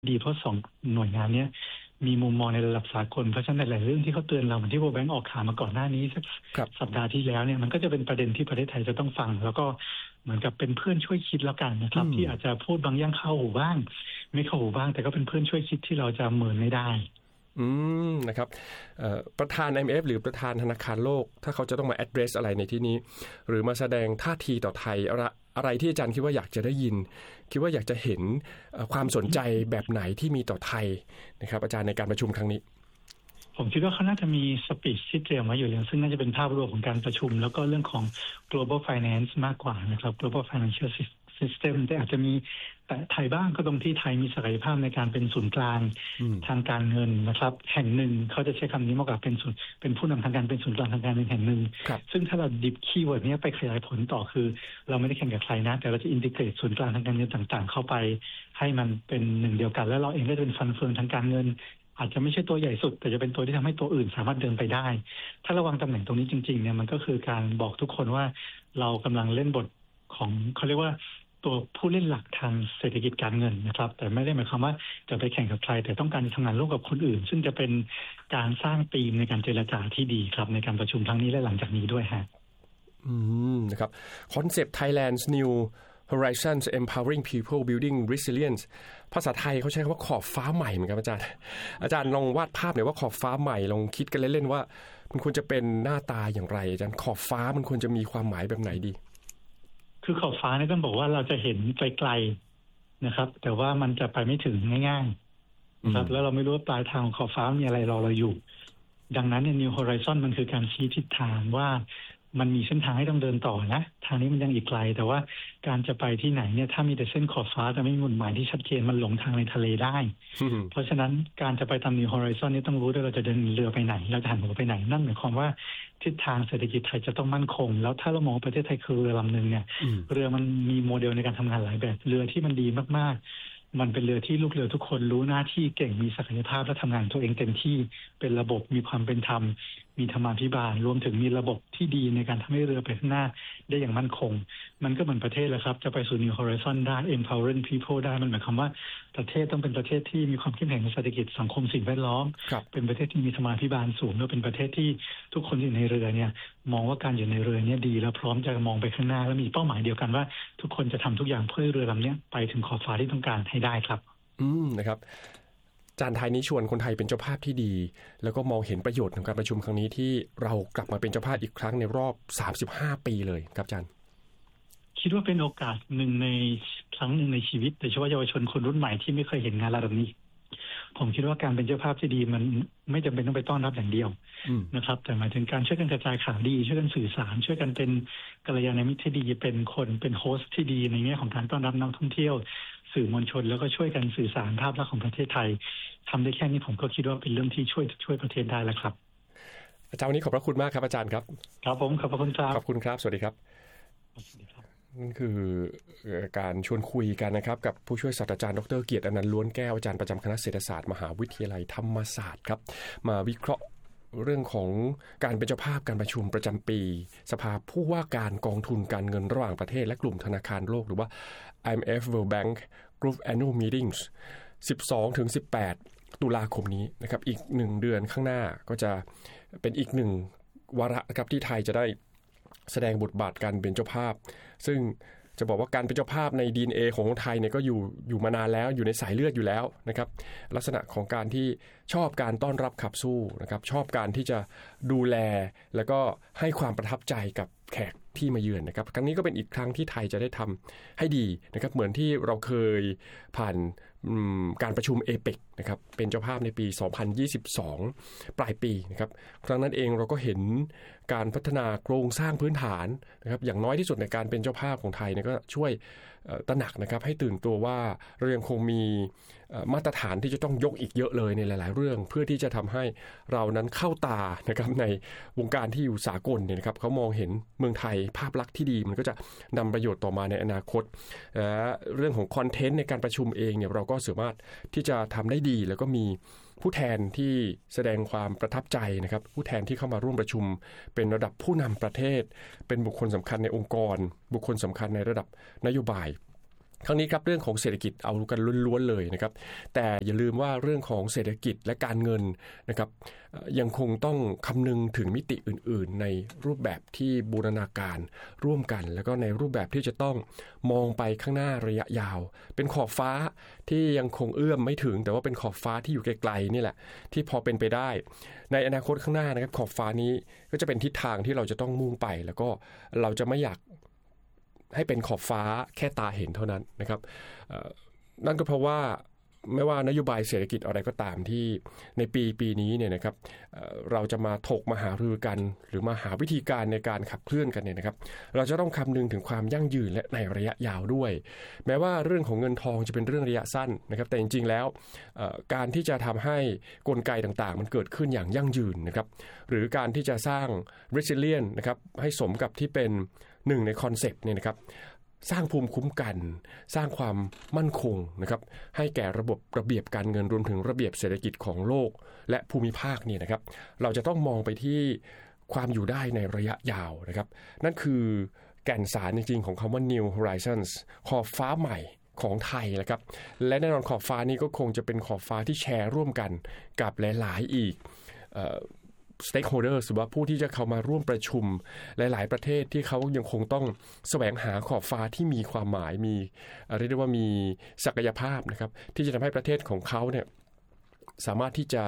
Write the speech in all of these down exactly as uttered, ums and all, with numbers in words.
ดีเพราะสองหน่วยงานนี้มีมุมมองในระดับสากลเพราะฉะนั้นหลายเรื่องที่เขาเตือนเราเหมือนที่ World Bank ออกข่าวมาก่อนหน้านี้สักสัปดาห์ที่แล้วเนี่ยมันก็จะเป็นประเด็นที่ประเทศไทยจะต้องฟังแล้วก็เหมือนกับเป็นเพื่อนช่วยคิดแล้วกันนะครับที่อาจจะพูดบางอย่างเข้าหูบ้างไม่เข้าหูบ้างแต่ก็เป็นเพื่อนช่วยคิดที่เราจะเมินไม่ได้อืมนะครับประธาน ไอ เอ็ม เอฟ หรือประธานธนาคารโลกถ้าเขาจะต้องมา address อะไรในที่นี้หรือมาแสดงท่าทีต่อไทยอะไรอะไรที่อาจารย์คิดว่าอยากจะได้ยินคิดว่าอยากจะเห็นความสนใจแบบไหนที่มีต่อไทยนะครับอาจารย์ในการประชุมครั้งนี้ผมคิดว่าเขาน่าจะมีสปีชที่เตรียมไว้อยู่แล้วซึ่งน่าจะเป็นภาพรวมของการประชุมแล้วก็เรื่องของ global finance มากกว่านะครับ global financial system แต่อาจจะมีแต่ไทยบ้างก็ตรงที่ไทยมีศักยภาพในการเป็นศูนย์กลางทางการเงินนะครับแห่งหนึ่งเขาจะใช้คำนี้มากกว่าเป็นศูนย์เป็นผู้นำทางการเป็นศูนย์กลางทางการเงินแห่งหนึ่งซึ่งถ้าเราดิบคีย์เวิร์ดนี้ไปขยายผลต่อคือเราไม่ได้แข่งกับใครนะแต่เราจะอินทิเกรตศูนย์กลางทางการเงินต่างๆเข้าไปให้มันเป็นหนึ่งเดียวกันแล้วเราเองก็จะเป็นฟันเฟืองทางการเงินอาจจะไม่ใช่ตัวใหญ่สุดแต่จะเป็นตัวที่ทำให้ตัวอื่นสามารถเดินไปได้ถ้าระวังตำแหน่งตรงนี้จริงๆเนี่ยมันก็คือการบอกทุกคนว่าเรากำลังเล่นบทของเขาเรียกว่าตัวผู้เล่นหลักทางเศรษฐกิจการเงินนะครับแต่ไม่ได้หมายความว่าจะไปแข่งกับใครแต่ต้องการทำงานร่วมกับคนอื่นซึ่งจะเป็นการสร้างธีมในการเจรจาที่ดีครับในการประชุมครั้งนี้และหลังจากนี้ด้วยฮะอืมนะครับคอนเซปต์ Thailand's New Horizons Empowering People Building Resilience ภาษาไทยเขาใช้คำว่าขอบฟ้าใหม่เหมือนกันอาจารย์อาจารย์ลองวาดภาพหน่อยว่าขอบฟ้าใหม่ลองคิดกันเล่นๆว่ามันควรจะเป็นหน้าตาอย่างไรอาจารย์ขอบฟ้ามันควรจะมีความหมายแบบไหนดีคือขอบฟ้าเนี่ยต้องบอกว่าเราจะเห็นไกลๆนะครับแต่ว่ามันจะไปไม่ถึงง่ายๆครับแล้วเราไม่รู้ว่าปลายทางของขอบฟ้ามีอะไรรอเราอยู่ดังนั้นเนี่ย New Horizon มันคือการชี้ทิศทางว่ามันมีเส้นทางให้ต้องเดินต่อนะทางนี้มันยังอีกไกลแต่ว่าการจะไปที่ไหนเนี่ยถ้ามีแต่เส้นขอบฟ้าแต่ไม่มีหมุดหมายที่ชัดเจนมันหลงทางในทะเลได้ เพราะฉะนั้นการจะไปตาม New Horizon นี่ต้องรู้ด้วยเราจะเดินเรือไปไหนเราจะหันหัวไปไหนนั่นหมายความว่าทิศทางเศรษฐกิจไทยจะต้องมั่นคงแล้วถ้าเรามองประเทศไทยคือเรือลำนึงเนี่ยเรือมันมีโมเดลในการทำงานหลายแบบเรือที่มันดีมากๆมันเป็นเรือที่ลูกเรือทุกคนรู้หน้าที่เก่งมีศักยภาพและทำงานตัวเองเต็มที่เป็นระบบมีความเป็นธรรมมีธรรมาภิบาลรวมถึงมีระบบที่ดีในการทำให้เรือไปข้างหน้าได้อย่างมั่นคงมันก็เหมือนประเทศแหละครับจะไปสู่ New Horizon ได้ Empowering People ได้มันหมายความว่าประเทศต้องเป็นประเทศที่มีความเข้มแข็งในเศรษฐกิจสังคมสิ่งแวดล้อมเป็นประเทศที่มีธรรมาภิบาลสูงและเป็นประเทศที่ทุกคนที่อยู่ในเรือเนี่ยมองว่าการอยู่ในเรือเนี่ยดีและพร้อมจะมองไปข้างหน้าและมีเป้าหมายเดียวกันว่าทุกคนจะทำทุกอย่างเพื่อเรือลำนี้ไปถึงขอบฟ้าที่ต้องการให้ได้ครับอืมนะครับจานไทยนี้ชวนคนไทยเป็นเจ้าภาพที่ดีแล้วก็มองเห็นประโยชน์ของการประชุมครั้งนี้ที่เรากลับมาเป็นเจ้าภาพอีกครั้งในรอบสามสิบห้าปีเลยครับอาจารย์คิดว่าเป็นโอกาสหนึ่งในครั้งหนึ่งในชีวิตโดยเฉพาะเยาวชนคนรุ่นใหม่ที่ไม่เคยเห็นงานระดับนี้ผมคิดว่าการเป็นเจ้าภาพที่ดีมันไม่จำเป็นต้องไปต้อนรับอย่างเดียวนะครับแต่หมายถึงการช่วยกันกระจายข่าวดีช่วยกันสื่อสารช่วยกันเป็นกัลยาณมิตรที่ดีเป็นคนเป็นโฮสต์ที่ดีในแง่ของการต้อนรับนักท่องเที่ยวสื่อมวลชนแล้วก็ช่วยกันสื่อสารภาพลักษณ์ของประเทศไทยทำได้แค่นี้ผมก็คิดว่าเป็นเรื่องที่ช่วยช่วยประเทศได้แล้วครับอาจารย์วันนี้ขอบพระคุณมากครับอาจารย์ครับครับผมขอบพระคุณครับขอบคุณครับสวัสดีครับนั่นคือการชวนคุยกันนะครับกับผู้ช่วยศาสตราจารย์ดรเกียรติอนันต์ล้วนแก้วอาจารย์ประจำคณะเศรษฐศาสตร์มหาวิทยาลัยธรรมศาสตร์ครับมาวิเคราะห์เรื่องของการเป็นเจ้าภาพการประชุมประจำปีสภาผู้ว่าการกองทุนการเงินระหว่างประเทศและกลุ่มธนาคารโลกหรือว่า ไอ เอ็ม เอฟ World Bank Group Annual Meetings สิบสองถึงสิบแปด ตุลาคมนี้นะครับอีกหนึ่งเดือนข้างหน้าก็จะเป็นอีกหนึ่งวาระครับที่ไทยจะได้แสดงบทบาทการเป็นเจ้าภาพซึ่งจะบอกว่าการเป็นเจ้าภาพใน ดี เอ็น เอ ของคนไทยเนี่ยก็อยู่อยู่มานานแล้วอยู่ในสายเลือดอยู่แล้วนะครับลักษณะของการที่ชอบการต้อนรับขับสู้นะครับชอบการที่จะดูแลแล้วก็ให้ความประทับใจกับแขกที่มาเยือนนะครับครั้งนี้ก็เป็นอีกครั้งที่ไทยจะได้ทำให้ดีนะครับเหมือนที่เราเคยผ่านการประชุม เอ เปค นะครับเป็นเจ้าภาพในปีสองพันยี่สิบสองปลายปีนะครับครั้งนั้นเองเราก็เห็นการพัฒนาโครงสร้างพื้นฐานนะครับอย่างน้อยที่สุดในการเป็นเจ้าภาพของไทยเนี่ยก็ช่วยตระหนักนะครับให้ตื่นตัวว่าเรายังคงมีมาตรฐานที่จะต้องยกอีกเยอะเลยในหลายๆเรื่องเพื่อที่จะทำให้เรานั้นเข้าตานะครับในวงการที่อยู่สากลเนี่ยนะครับเขามองเห็นเมืองไทยภาพลักษณ์ที่ดีมันก็จะนำประโยชน์ต่อมาในอนาคตเรื่องของคอนเทนต์ในการประชุมเองเนี่ยเราก็สามารถที่จะทำได้ดีแล้วก็มีผู้แทนที่แสดงความประทับใจนะครับผู้แทนที่เข้ามาร่วมประชุมเป็นระดับผู้นำประเทศเป็นบุคคลสำคัญในองค์กรบุคคลสำคัญในระดับนโยบายครั้งนี้ครับเรื่องของเศรษฐกิจเอากันล้วนๆเลยนะครับแต่อย่าลืมว่าเรื่องของเศรษฐกิจและการเงินนะครับยังคงต้องคำนึงถึงมิติอื่นๆในรูปแบบที่บูรณาการร่วมกันแล้วก็ในรูปแบบที่จะต้องมองไปข้างหน้าระยะยาวเป็นขอบฟ้าที่ยังคงเอื้อมไม่ถึงแต่ว่าเป็นขอบฟ้าที่อยู่ไกลๆนี่แหละที่พอเป็นไปได้ในอนาคตข้างหน้านะครับขอบฟ้านี้ก็จะเป็นทิศทางที่เราจะต้องมุ่งไปแล้วก็เราจะไม่อยากให้เป็นขอบฟ้าแค่ตาเห็นเท่านั้นนะครับนั่นก็เพราะว่าไม่ว่านโยบายเศรษฐกิจอะไรก็ตามที่ในปีปีนี้เนี่ยนะครับเราจะมาถกมาหารือกันหรือมาหาวิธีการในการขับเคลื่อนกันเนี่ยนะครับเราจะต้องคำนึงถึงความยั่งยืนและในระยะยาวด้วยแม้ว่าเรื่องของเงินทองจะเป็นเรื่องระยะสั้นนะครับแต่จริงๆแล้วการที่จะทำให้กลไกต่างๆมันเกิดขึ้นอย่างยั่งยืนนะครับหรือการที่จะสร้าง resilience นะครับให้สมกับที่เป็นหนึ่งในคอนเซปต์เนี่ยนะครับสร้างภูมิคุ้มกันสร้างความมั่นคงนะครับให้แก่ระบบระเบียบการเงินรวมถึงระเบียบเศรษฐกิจของโลกและภูมิภาคนี่นะครับเราจะต้องมองไปที่ความอยู่ได้ในระยะยาวนะครับนั่นคือแก่นสารจริงๆของคำว่า New Horizons ขอบฟ้าใหม่ของไทยนะครับและแน่นอนขอบฟ้านี้ก็คงจะเป็นขอบฟ้าที่แชร์ร่วมกันกับหลายๆอีกstakeholders หรือว่าผู้ที่จะเข้ามาร่วมประชุมหลายๆประเทศที่เขายังคงต้องแสวงหาขอบฟ้าที่มีความหมายมีเรียกได้ว่ามีศักยภาพนะครับที่จะทำให้ประเทศของเขาเนี่ยสามารถที่จะ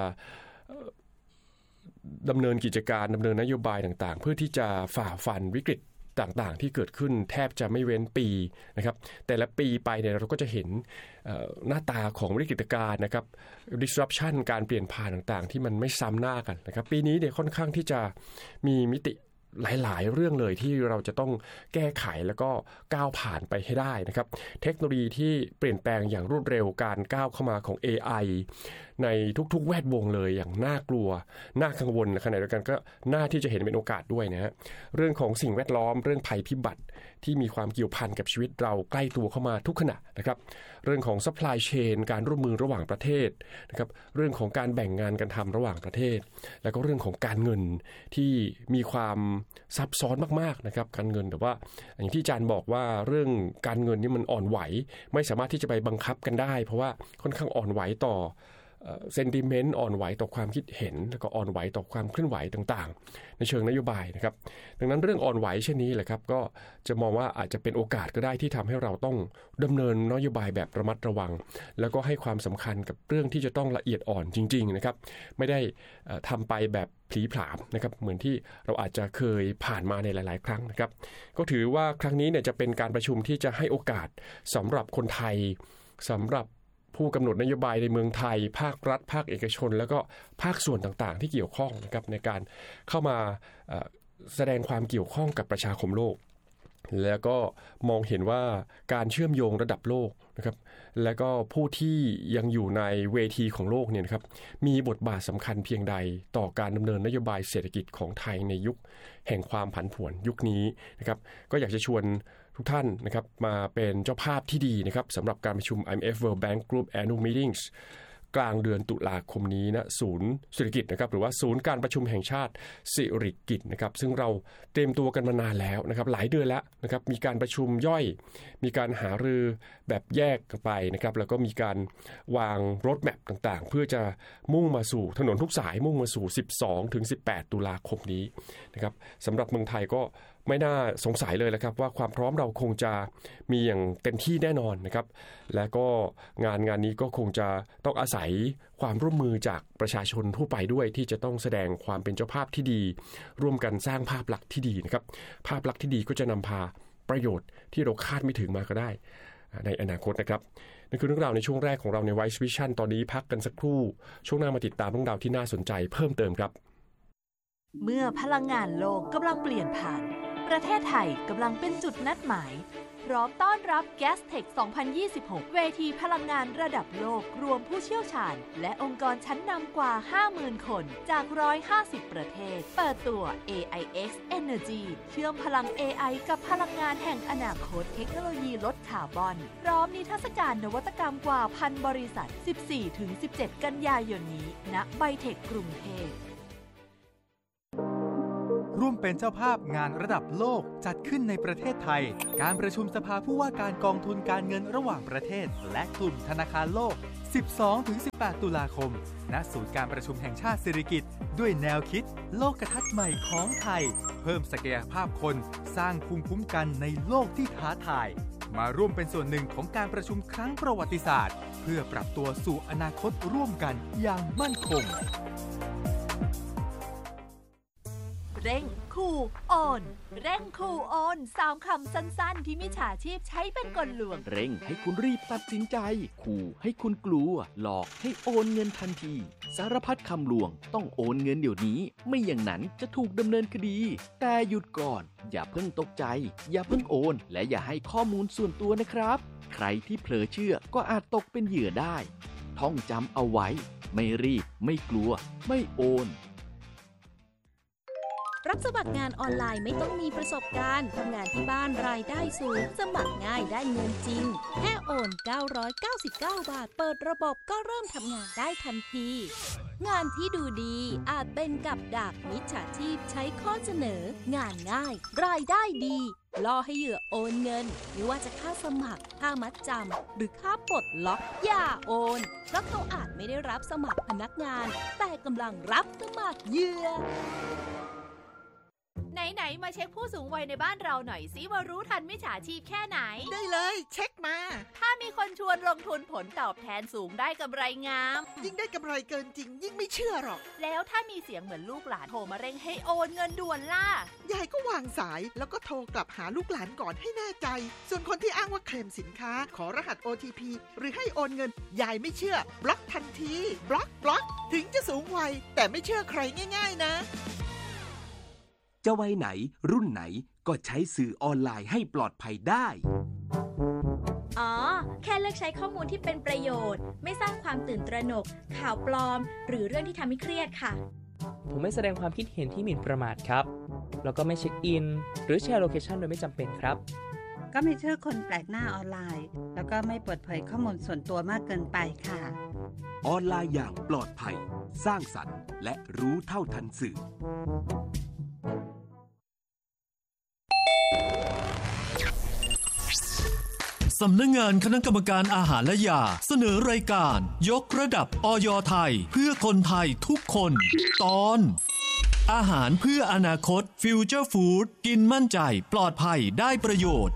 ดำเนินกิจการดำเนินนโยบายต่างๆเพื่อที่จะฝ่าฟันวิกฤตต่างๆที่เกิดขึ้นแทบจะไม่เว้นปีนะครับแต่ละปีไปเนี่ยเราก็จะเห็นหน้าตาของวิกฤตการณ์นะครับ disruption การเปลี่ยนผ่านต่างๆที่มันไม่ซ้ำหน้ากันนะครับปีนี้เนี่ยค่อนข้างที่จะมีมิติหลายๆเรื่องเลยที่เราจะต้องแก้ไขแล้วก็ก้าวผ่านไปให้ได้นะครับเทคโนโลยีที่เปลี่ยนแปลงอย่างรวดเร็วการก้าวเข้ามาของ เอ ไอ ในทุกๆแวดวงเลยอย่างน่ากลัวน่ากังวลขณะเดียวกันก็น่าที่จะเห็นเป็นโอกาสด้วยนะฮะเรื่องของสิ่งแวดล้อมเรื่องภัยพิบัติที่มีความเกี่ยวพันกับชีวิตเราใกล้ตัวเข้ามาทุกขณะนะครับเรื่องของ supply chain การร่วมมือระหว่างประเทศนะครับเรื่องของการแบ่งงานกันทำระหว่างประเทศแล้วก็เรื่องของการเงินที่มีความซับซ้อนมากๆนะครับการเงินแต่ว่าอย่างที่อาจารย์บอกว่าเรื่องการเงินนี่มันอ่อนไหวไม่สามารถที่จะไปบังคับกันได้เพราะว่าค่อนข้างอ่อนไหวต่อเซนติเมนต์อ่อนไหวต่อความคิดเห็นแล้วก็อ่อนไหวต่อความเคลื่อนไหวต่างๆในเชิงนโยบายนะครับดังนั้นเรื่องอ่อนไหวเช่นนี้แหละครับก็จะมองว่าอาจจะเป็นโอกาสก็ได้ที่ทำให้เราต้องดำเนินนโยบายแบบระมัดระวังแล้วก็ให้ความสำคัญกับเรื่องที่จะต้องละเอียดอ่อนจริงๆนะครับไม่ได้ทำไปแบบผลีผลามนะครับเหมือนที่เราอาจจะเคยผ่านมาในหลายๆครั้งนะครับก็ถือว่าครั้งนี้เนี่ยจะเป็นการประชุมที่จะให้โอกาสสำหรับคนไทยสำหรับผู้กำหนดนโยบายในเมืองไทยภาครัฐภาคเอกชนแล้วก็ภาคส่วนต่างๆที่เกี่ยวข้องนะครับในการเข้ามาแสดงความเกี่ยวข้องกับประชาคมโลกแล้วก็มองเห็นว่าการเชื่อมโยงระดับโลกนะครับแล้วก็ผู้ที่ยังอยู่ในเวทีของโลกเนี่ยนะครับมีบทบาทสำคัญเพียงใดต่อการดำเนินนโยบายเศรษฐกิจของไทยในยุคแห่งความผันผวนยุคนี้นะครับก็อยากจะชวนทุกท่านนะครับมาเป็นเจ้าภาพที่ดีนะครับสำหรับการประชุม ไอ เอ็ม เอฟ World Bank Group Annual Meetings กลางเดือนตุลาคมนี้นะศูนย์เศรษฐกิจนะครับหรือว่าศูนย์การประชุมแห่งชาติสิริกิติ์นะครับซึ่งเราเตรียมตัวกันมานานแล้วนะครับหลายเดือนแล้วนะครับมีการประชุมย่อยมีการหารือแบบแยกกันไปนะครับแล้วก็มีการวางโรดแมปต่างๆเพื่อจะมุ่งมาสู่ถนนทุกสายมุ่งมาสู่ สิบสองถึงสิบแปด ตุลาคมนี้นะครับสำหรับเมืองไทยก็ไม่น่าสงสัยเลยนะครับว่าความพร้อมเราคงจะมีอย่างเต็มที่แน่นอนนะครับและก็งานงานนี้ก็คงจะต้องอาศัยความร่วมมือจากประชาชนทั่วไปด้วยที่จะต้องแสดงความเป็นเจ้าภาพที่ดีร่วมกันสร้างภาพลักษณ์ที่ดีนะครับภาพลักษณ์ที่ดีก็จะนำพาประโยชน์ที่เราคาดไม่ถึงมาก็ได้ในอนาคตนะครับนั่นคือเรื่องราวในช่วงแรกของเราใน Wise Vision ตอนนี้พักกันสักครู่ช่วงหน้ามาติดตามเรื่องราวที่น่าสนใจเพิ่มเติมครับเมื่อพลังงานโลกกำลังเปลี่ยนผ่านประเทศไทยกำลังเป็นจุดนัดหมายพร้อมต้อนรับ Gastech สองพันยี่สิบหก เวทีพลังงานระดับโลกรวมผู้เชี่ยวชาญและองค์กรชั้นนำกว่า ห้าหมื่น คนจากหนึ่งร้อยห้าสิบประเทศเปิดตัว เอ ไอ เอ็กซ์ Energy เชื่อมพลัง เอ ไอ กับพลังงานแห่งอนาคตเทคโนโลยีลดคาร์บอนพร้อมนิทรรศการนวัตกรรมกว่าพันบริษัท สิบสี่ถึงสิบเจ็ด กันยายนนี้ณไบเทคกรุงเทพร่วมเป็นเจ้าภาพงานระดับโลกจัดขึ้นในประเทศไทยการประชุมสภาผู้ว่าการกองทุนการเงินระหว่างประเทศและกลุ่มธนาคารโลก สิบสองถึงสิบแปด ตุลาคมณศูนย์การประชุมแห่งชาติสิริกิติ์ด้วยแนวคิดโลกทัศน์ใหม่ของไทยเพิ่มศักยภาพคนสร้างภูมิคุ้มกันในโลกที่ท้าทายมาร่วมเป็นส่วนหนึ่งของการประชุมครั้งประวัติศาสตร์เพื่อปรับตัวสู่อนาคตร่วมกันอย่างมั่นคงเร่งขู่โอนเร่งขู่โอนสามคำสั้นๆที่มิจฉาชีพใช้เป็นกลลวงเร่งให้คุณรีบตัดสินใจขู่ให้คุณกลัวหลอกให้โอนเงินทันทีสารพัดคำลวงต้องโอนเงินเดี๋ยวนี้ไม่อย่างนั้นจะถูกดำเนินคดีแต่หยุดก่อนอย่าเพิ่งตกใจอย่าเพิ่งโอนและอย่าให้ข้อมูลส่วนตัวนะครับใครที่เผลอเชื่อก็อาจตกเป็นเหยื่อได้ท่องจำเอาไว้ไม่รีบไม่กลัวไม่โอนรับสมัครงานออนไลน์ไม่ต้องมีประสบการณ์ทำงานที่บ้านรายได้สูงสมัครง่ายได้เงินจริงแค่โอนเก้าร้อยเก้าสิบเก้าบาทเปิดระบบก็เริ่มทำงานได้ทันทีงานที่ดูดีอาจเป็นกับดักมิจฉาชีพใช้ข้อเสนองานง่ายรายได้ดีล่อให้เหยื่อโอนเงินไม่ว่าจะค่าสมัครค่ามัดจำหรือค่าปลดล็อกอย่าโอนเพราะเขาอาจไม่ได้รับสมัครพนักงานแต่กำลังรับสมัครเหยื่อไหนๆมาเช็คผู้สูงวัยในบ้านเราหน่อยสิว่ารู้ทันมิจฉาชีพแค่ไหนได้เลยเช็คมาถ้ามีคนชวนลงทุนผลตอบแทนสูงได้กำไรงามยิ่งได้กำไรเกินจริงยิ่งไม่เชื่อหรอกแล้วถ้ามีเสียงเหมือนลูกหลานโทรมาเร่งให้โอนเงินด่วนล่ะยายก็วางสายแล้วก็โทรกลับหาลูกหลานก่อนให้แน่ใจส่วนคนที่อ้างว่าเคลมสินค้าขอรหัส โอ ที พี หรือให้โอนเงินยายไม่เชื่อบล็อกทันทีบล็อกบล็อกถึงจะสูงวัยแต่ไม่เชื่อใครง่ายๆนะจะวัยไหนรุ่นไหนก็ใช้สื่อออนไลน์ให้ปลอดภัยได้อ๋อแค่เลือกใช้ข้อมูลที่เป็นประโยชน์ไม่สร้างความตื่นตระหนกข่าวปลอมหรือเรื่องที่ทำให้เครียดค่ะผมไม่แสดงความคิดเห็นที่หมิ่นประมาทครับแล้วก็ไม่เช็คอินหรือแชร์โลเคชันโดยไม่จำเป็นครับก็ไม่เชื่อคนแปลกหน้าออนไลน์แล้วก็ไม่เปิดเผยข้อมูลส่วนตัวมากเกินไปค่ะออนไลน์อย่างปลอดภัยสร้างสรรค์และรู้เท่าทันสื่อสำนักงานคณะกรรมการอาหารและยาเสนอรายการยกระดับอย.ไทยเพื่อคนไทยทุกคนตอนอาหารเพื่ออนาคตฟิวเจอร์ฟู้ดกินมั่นใจปลอดภัยได้ประโยชน์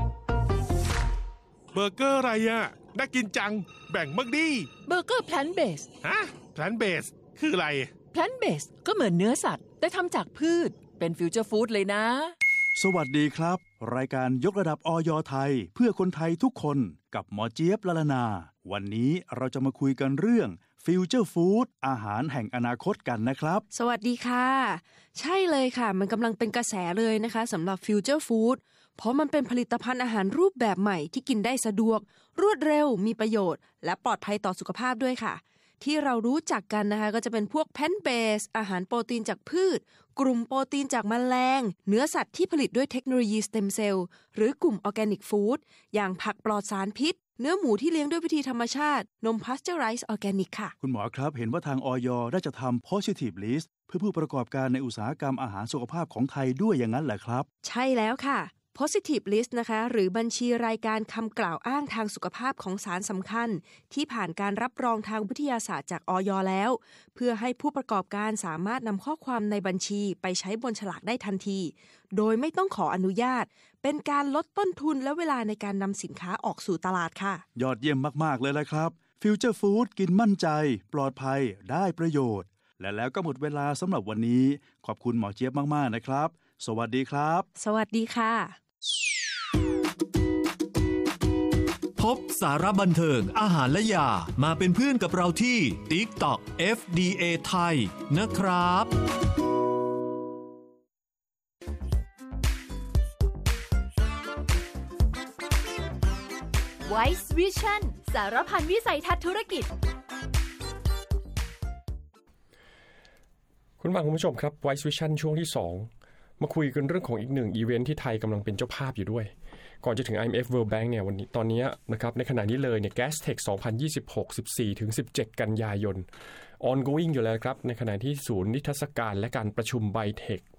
เบอร์เกอร์อะไรอ่ะน่ากินจังแบ่งบ้างดิเบอร์เกอร์แพลนท์เบสฮะแพลนท์เบสคืออะไรแพลนท์เบสก็เหมือนเนื้อสัตว์แต่ทำจากพืชเป็นฟิวเจอร์ฟู้ดเลยนะสวัสดีครับรายการยกระดับอย.ไทยเพื่อคนไทยทุกคนกับหมอเจี๊ยบละลนาวันนี้เราจะมาคุยกันเรื่องฟิวเจอร์ฟู้ดอาหารแห่งอนาคตกันนะครับสวัสดีค่ะใช่เลยค่ะมันกำลังเป็นกระแสเลยนะคะสำหรับฟิวเจอร์ฟู้ดเพราะมันเป็นผลิตภัณฑ์อาหารรูปแบบใหม่ที่กินได้สะดวกรวดเร็วมีประโยชน์และปลอดภัยต่อสุขภาพด้วยค่ะที่เรารู้จักกันนะคะก็จะเป็นพวกแพลนท์เบสอาหารโปรตีนจากพืชกลุ่มโปรตีนจากแมลงเนื้อสัตว์ที่ผลิตด้วยเทคโนโลยีสเต็มเซลล์หรือกลุ่มออร์แกนิกฟู้ดอย่างผักปลอดสารพิษเนื้อหมูที่เลี้ยงด้วยวิธีธรรมชาตินมพาสเจอไรซ์ออร์แกนิกค่ะคุณหมอครับเห็นว่าทางอย.ได้จะทำ Positive List เพื่อผู้ประกอบการในอุตสาหกรรมอาหารสุขภาพของไทยด้วยอย่างนั้นแหละครับใช่แล้วค่ะPositive List นะคะหรือบัญชีรายการคำกล่าวอ้างทางสุขภาพของสารสำคัญที่ผ่านการรับรองทางวิทยาศาสตร์จากอย.แล้วเพื่อให้ผู้ประกอบการสามารถนำข้อความในบัญชีไปใช้บนฉลากได้ทันทีโดยไม่ต้องขออนุญาตเป็นการลดต้นทุนและเวลาในการนำสินค้าออกสู่ตลาดค่ะยอดเยี่ยมมากๆเลยละครับฟิวเจอร์ฟู้ดกินมั่นใจปลอดภัยได้ประโยชน์และแล้วก็หมดเวลาสำหรับวันนี้ขอบคุณหมอเจี๊ยบมากๆนะครับสวัสดีครับสวัสดีค่ะพบสาระบันเทิงอาหารและยามาเป็นเพื่อนกับเราที่ TikTok เอฟ ดี เอ ไทยนะครับ Wise Vision สารพันวิสัยทัศน์ธุรกิจคุณฟังคุณผู้ชมครับ Wise Vision ช่วงที่สองมาคุยกันเรื่องของอีกหนึ่งอีเวนท์ที่ไทยกำลังเป็นเจ้าภาพอยู่ด้วยก่อนจะถึง ไอ เอ็ม เอฟ World Bank เนี่ยวันนี้ตอนนี้นะครับในขณะนี้เลยเนี่ย Gastech สองพันยี่สิบหก สิบสี่ถึงสิบเจ็ด กันยายน ongoing อยู่แล้วครับในขณะที่ศูนย์นิทรรศการและการประชุม Bitech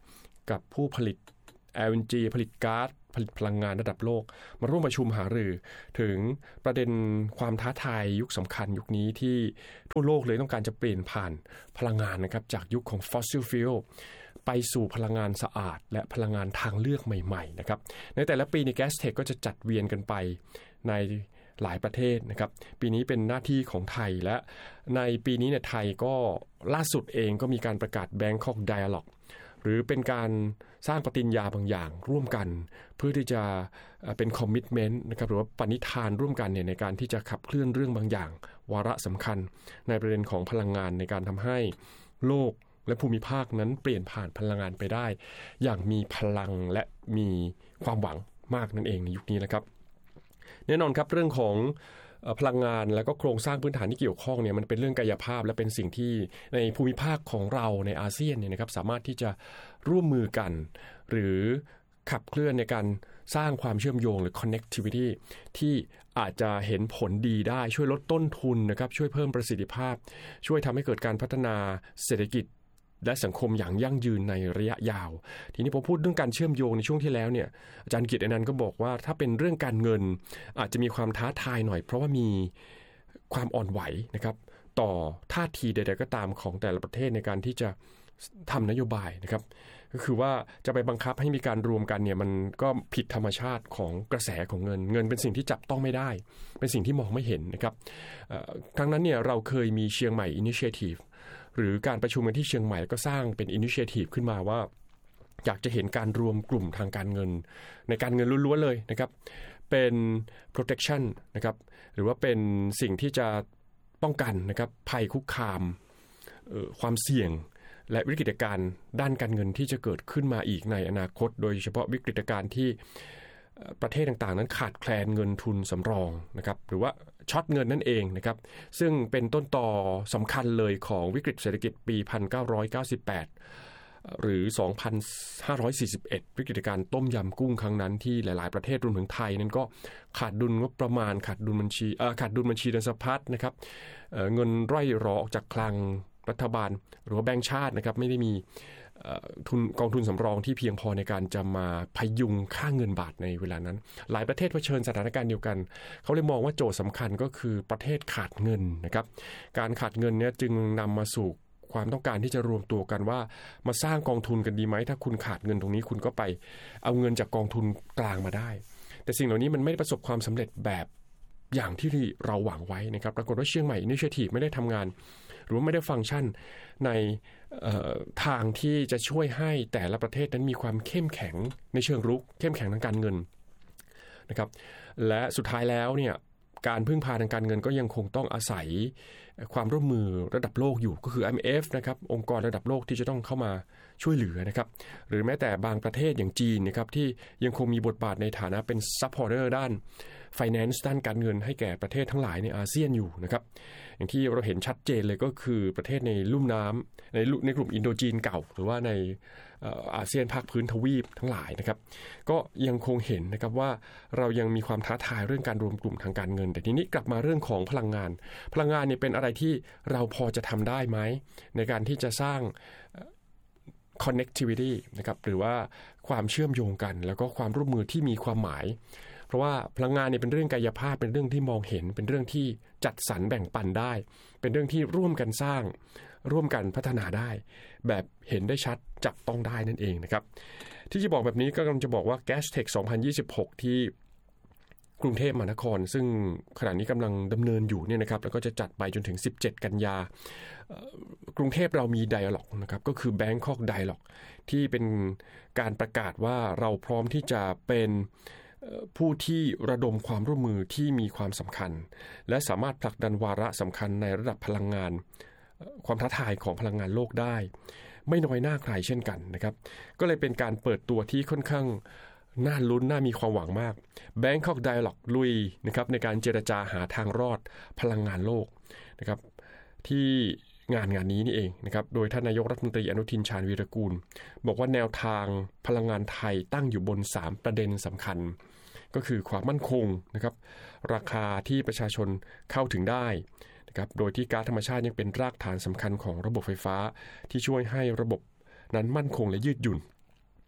กับผู้ผลิต แอล เอ็น จี ผลิตก๊าซผลิตพลังงานระดับโลกมาร่วมประชุมหารือถึงประเด็นความท้าทายยุคสำคัญยุคนี้ที่ทั่วโลกเลยต้องการจะเปลี่ยนผ่านพลังงานนะครับจากยุคของ fossil fuel ไปสู่พลังงานสะอาดและพลังงานทางเลือกใหม่ๆนะครับในแต่ละปีใน Gastech ก็จะจัดเวียนกันไปในหลายประเทศนะครับปีนี้เป็นหน้าที่ของไทยและในปีนี้เนี่ยไทยก็ล่าสุดเองก็มีการประกาศ Bangkok Dialogue หรือเป็นการสร้างปฏิญญาบางอย่างร่วมกันเพื่อที่จะเป็นคอมมิตเมนต์นะครับหรือว่าปณิธานร่วมกันเนี่ยในการที่จะขับเคลื่อนเรื่องบางอย่างวาระสำคัญในประเด็นของพลังงานในการทำให้โลกและภูมิภาคนั้นเปลี่ยนผ่านพลังงานไปได้อย่างมีพลังและมีความหวังมากนั่นเองในยุคนี้นะครับแน่นอนครับเรื่องของพลังงานแล้วก็โครงสร้างพื้นฐานที่เกี่ยวข้องเนี่ยมันเป็นเรื่องกายภาพและเป็นสิ่งที่ในภูมิภาคของเราในอาเซียนเนี่ยนะครับสามารถที่จะร่วมมือกันหรือขับเคลื่อนในการสร้างความเชื่อมโยงหรือ connectivity ที่อาจจะเห็นผลดีได้ช่วยลดต้นทุนนะครับช่วยเพิ่มประสิทธิภาพช่วยทำให้เกิดการพัฒนาเศรษฐกิจและสังคมอย่างยั่งยืนในระยะยาวทีนี้ผมพูดเรื่องการเชื่อมโยงในช่วงที่แล้วเนี่ยอาจารย์เกียรติอนันต์ก็บอกว่าถ้าเป็นเรื่องการเงินอาจจะมีความท้าทายหน่อยเพราะว่ามีความอ่อนไหวนะครับต่อท่าทีใดๆก็ตามของแต่ละประเทศในการที่จะทำนโยบายนะครับก็คือว่าจะไปบังคับให้มีการรวมกันเนี่ยมันก็ผิดธรรมชาติของกระแสของเงินเงินเป็นสิ่งที่จับต้องไม่ได้เป็นสิ่งที่มองไม่เห็นนะครับครั้งนั้นเนี่ยเราเคยมีเชียงใหม่ Initiativeหรือการประชุมกันที่เชียงใหม่ก็สร้างเป็น initiative ขึ้นมาว่าอยากจะเห็นการรวมกลุ่มทางการเงินในการเงินล้วนๆเลยนะครับเป็น protection นะครับหรือว่าเป็นสิ่งที่จะป้องกันนะครับภัยคุกคามความเสี่ยงและวิกฤตการณ์ด้านการเงินที่จะเกิดขึ้นมาอีกในอนาคตโดยเฉพาะวิกฤตการณ์ที่ประเทศต่างๆนั้นขาดแคลนเงินทุนสำรองนะครับหรือว่าช็อตเงินนั่นเองนะครับซึ่งเป็นต้นตอสำคัญเลยของวิกฤตเศรษฐกิจปีหนึ่งพันเก้าร้อยเก้าสิบแปดหรือสองพันห้าร้อยสี่สิบเอ็ดวิกฤตการณ์ต้มยำกุ้งครั้งนั้นที่หลายๆประเทศรวมถึงไทยนั้นก็ขาดดุลงบประมาณขาดดุลบัญชีเอ่อขาดดุลบัญชีเดินสะพัดนะครับเอ่อเงินไร่รอออกจากคลังรัฐบาลหรือว่าแบงก์ชาตินะครับไม่ได้มีทุนกองทุนสำรองที่เพียงพอในการจะมาพยุงค่าเงินบาทในเวลานั้นหลายประเทศเผชิญสถานการณ์เดียวกันเขาเลยมองว่าโจทย์สำคัญก็คือประเทศขาดเงินนะครับการขาดเงินเนี่ยจึงนำมาสู่ความต้องการที่จะรวมตัวกันว่ามาสร้างกองทุนกันดีไหมถ้าคุณขาดเงินตรงนี้คุณก็ไปเอาเงินจากกองทุนกลางมาได้แต่สิ่งเหล่านี้มันไม่ได้ประสบความสำเร็จแบบอย่างที่เราหวังไว้นะครับปรากฏว่าเชียงใหม่ Initiative ไม่ได้ทำงานหรือว่าไม่ได้ฟังก์ชันในทางที่จะช่วยให้แต่ละประเทศนั้นมีความเข้มแข็งในเชิงรุกเข้มแข็งทางการเงินนะครับและสุดท้ายแล้วเนี่ยการพึ่งพาทางการเงินก็ยังคงต้องอาศัยความร่วมมือระดับโลกอยู่ก็คือ ไอ เอ็ม เอฟ นะครับองค์กรระดับโลกที่จะต้องเข้ามาช่วยเหลือนะครับหรือแม้แต่บางประเทศอย่างจีนนะครับที่ยังคงมีบทบาทในฐานะเป็นซัพพอร์เตอร์ด้าน finance ด้านการเงินให้แก่ประเทศทั้งหลายในอาเซียนอยู่นะครับอย่างที่เราเห็นชัดเจนเลยก็คือประเทศในลุ่มน้ำในในกลุ่มอินโดจีนเก่าหรือว่าในอาเซียนภาคพื้นทวีปทั้งหลายนะครับก็ยังคงเห็นนะครับว่าเรายังมีความท้าทายเรื่องการรวมกลุ่มทางการเงินแต่ทีนี้กลับมาเรื่องของพลังงานพลังงานเนี่ยเป็นอะไรที่เราพอจะทำได้ไหมในการที่จะสร้าง connectivity นะครับหรือว่าความเชื่อมโยงกันแล้วก็ความร่วมมือที่มีความหมายเพราะว่าพลังงานเนี่ยเป็นเรื่องกายภาพเป็นเรื่องที่มองเห็นเป็นเรื่องที่จัดสรรแบ่งปันได้เป็นเรื่องที่ร่วมกันสร้างร่วมกันพัฒนาได้แบบเห็นได้ชัดจับต้องได้นั่นเองนะครับที่จะบอกแบบนี้ก็กำลังจะบอกว่า Gastech สองพันยี่สิบหกที่กรุงเทพมหานครซึ่งขณะนี้กำลังดำเนินอยู่เนี่ยนะครับแล้วก็จะจัดไปจนถึงสิบเจ็ดกันยากรุงเทพเรามี Dialogue นะครับก็คือ Bangkok Dialogue ที่เป็นการประกาศว่าเราพร้อมที่จะเป็นผู้ที่ระดมความร่วมมือที่มีความสำคัญและสามารถผลักดันวาระสำคัญในระดับพลังงานความท้าทายของพลังงานโลกได้ไม่น้อยหน้าใครเช่นกันนะครับก็เลยเป็นการเปิดตัวที่ค่อนข้างน่าลุ้นน่ามีความหวังมาก Bangkok Dialogue ลุยนะครับในการเจรจาหาทางรอดพลังงานโลกนะครับที่งานงานนี้นี่เองนะครับโดยท่านนายกรัฐมนตรีอนุทินชาญวีรกูลบอกว่าแนวทางพลังงานไทยตั้งอยู่บนสามประเด็นสำคัญก็คือความมั่นคงนะครับราคาที่ประชาชนเข้าถึงได้นะครับโดยที่ก๊าซธรรมชาติยังเป็นรากฐานสำคัญของระบบไฟฟ้าที่ช่วยให้ระบบนั้นมั่นคงและยืดหยุ่น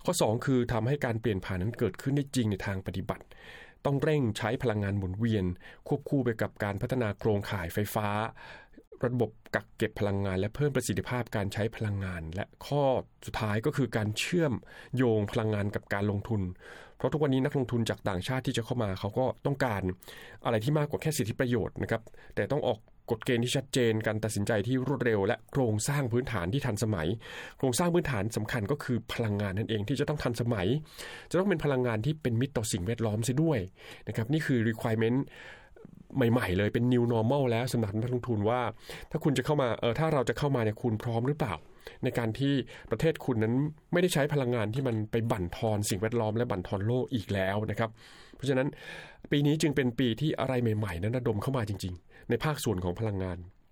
ข้อสองคือทำให้การเปลี่ยนผ่านนั้นเกิดขึ้นได้จริงในทางปฏิบัติต้องเร่งใช้พลังงานหมุนเวียนควบคู่ไปกับการพัฒนาโครงข่ายไฟฟ้าระบบกักเก็บพลังงานและเพิ่มประสิทธิภาพการใช้พลังงานและข้อสุดท้ายก็คือการเชื่อมโยงพลังงานกับการลงทุนเพราะทุกวันนี้นักลงทุนจากต่างชาติที่จะเข้ามาเขาก็ต้องการอะไรที่มากกว่าแค่สิทธิประโยชน์นะครับแต่ต้องออกกฎเกณฑ์ที่ชัดเจนการตัดสินใจที่รวดเร็วและโครงสร้างพื้นฐานที่ทันสมัยโครงสร้างพื้นฐานสำคัญก็คือพลังงานนั่นเองที่จะต้องทันสมัยจะต้องเป็นพลังงานที่เป็นมิตรต่อสิ่งแวดล้อมเสียด้วยนะครับนี่คือ requirementใหม่ๆเลยเป็น new normal แล้วสำหรับนักลงทุนว่าถ้าคุณจะเข้ามาเออถ้าเราจะเข้ามาเนี่ยคุณพร้อมหรือเปล่าในการที่ประเทศคุณนั้นไม่ได้ใช้พลังงานที่มันไปบั่นทอนสิ่งแวดล้อมและบั่นทอนโลกอีกแล้วนะครับเพราะฉะนั้นปีนี้จึงเป็นปีที่อะไรใหม่ๆนั้นระดมเข้ามาจริงๆในภาคส่วนของพลังงาน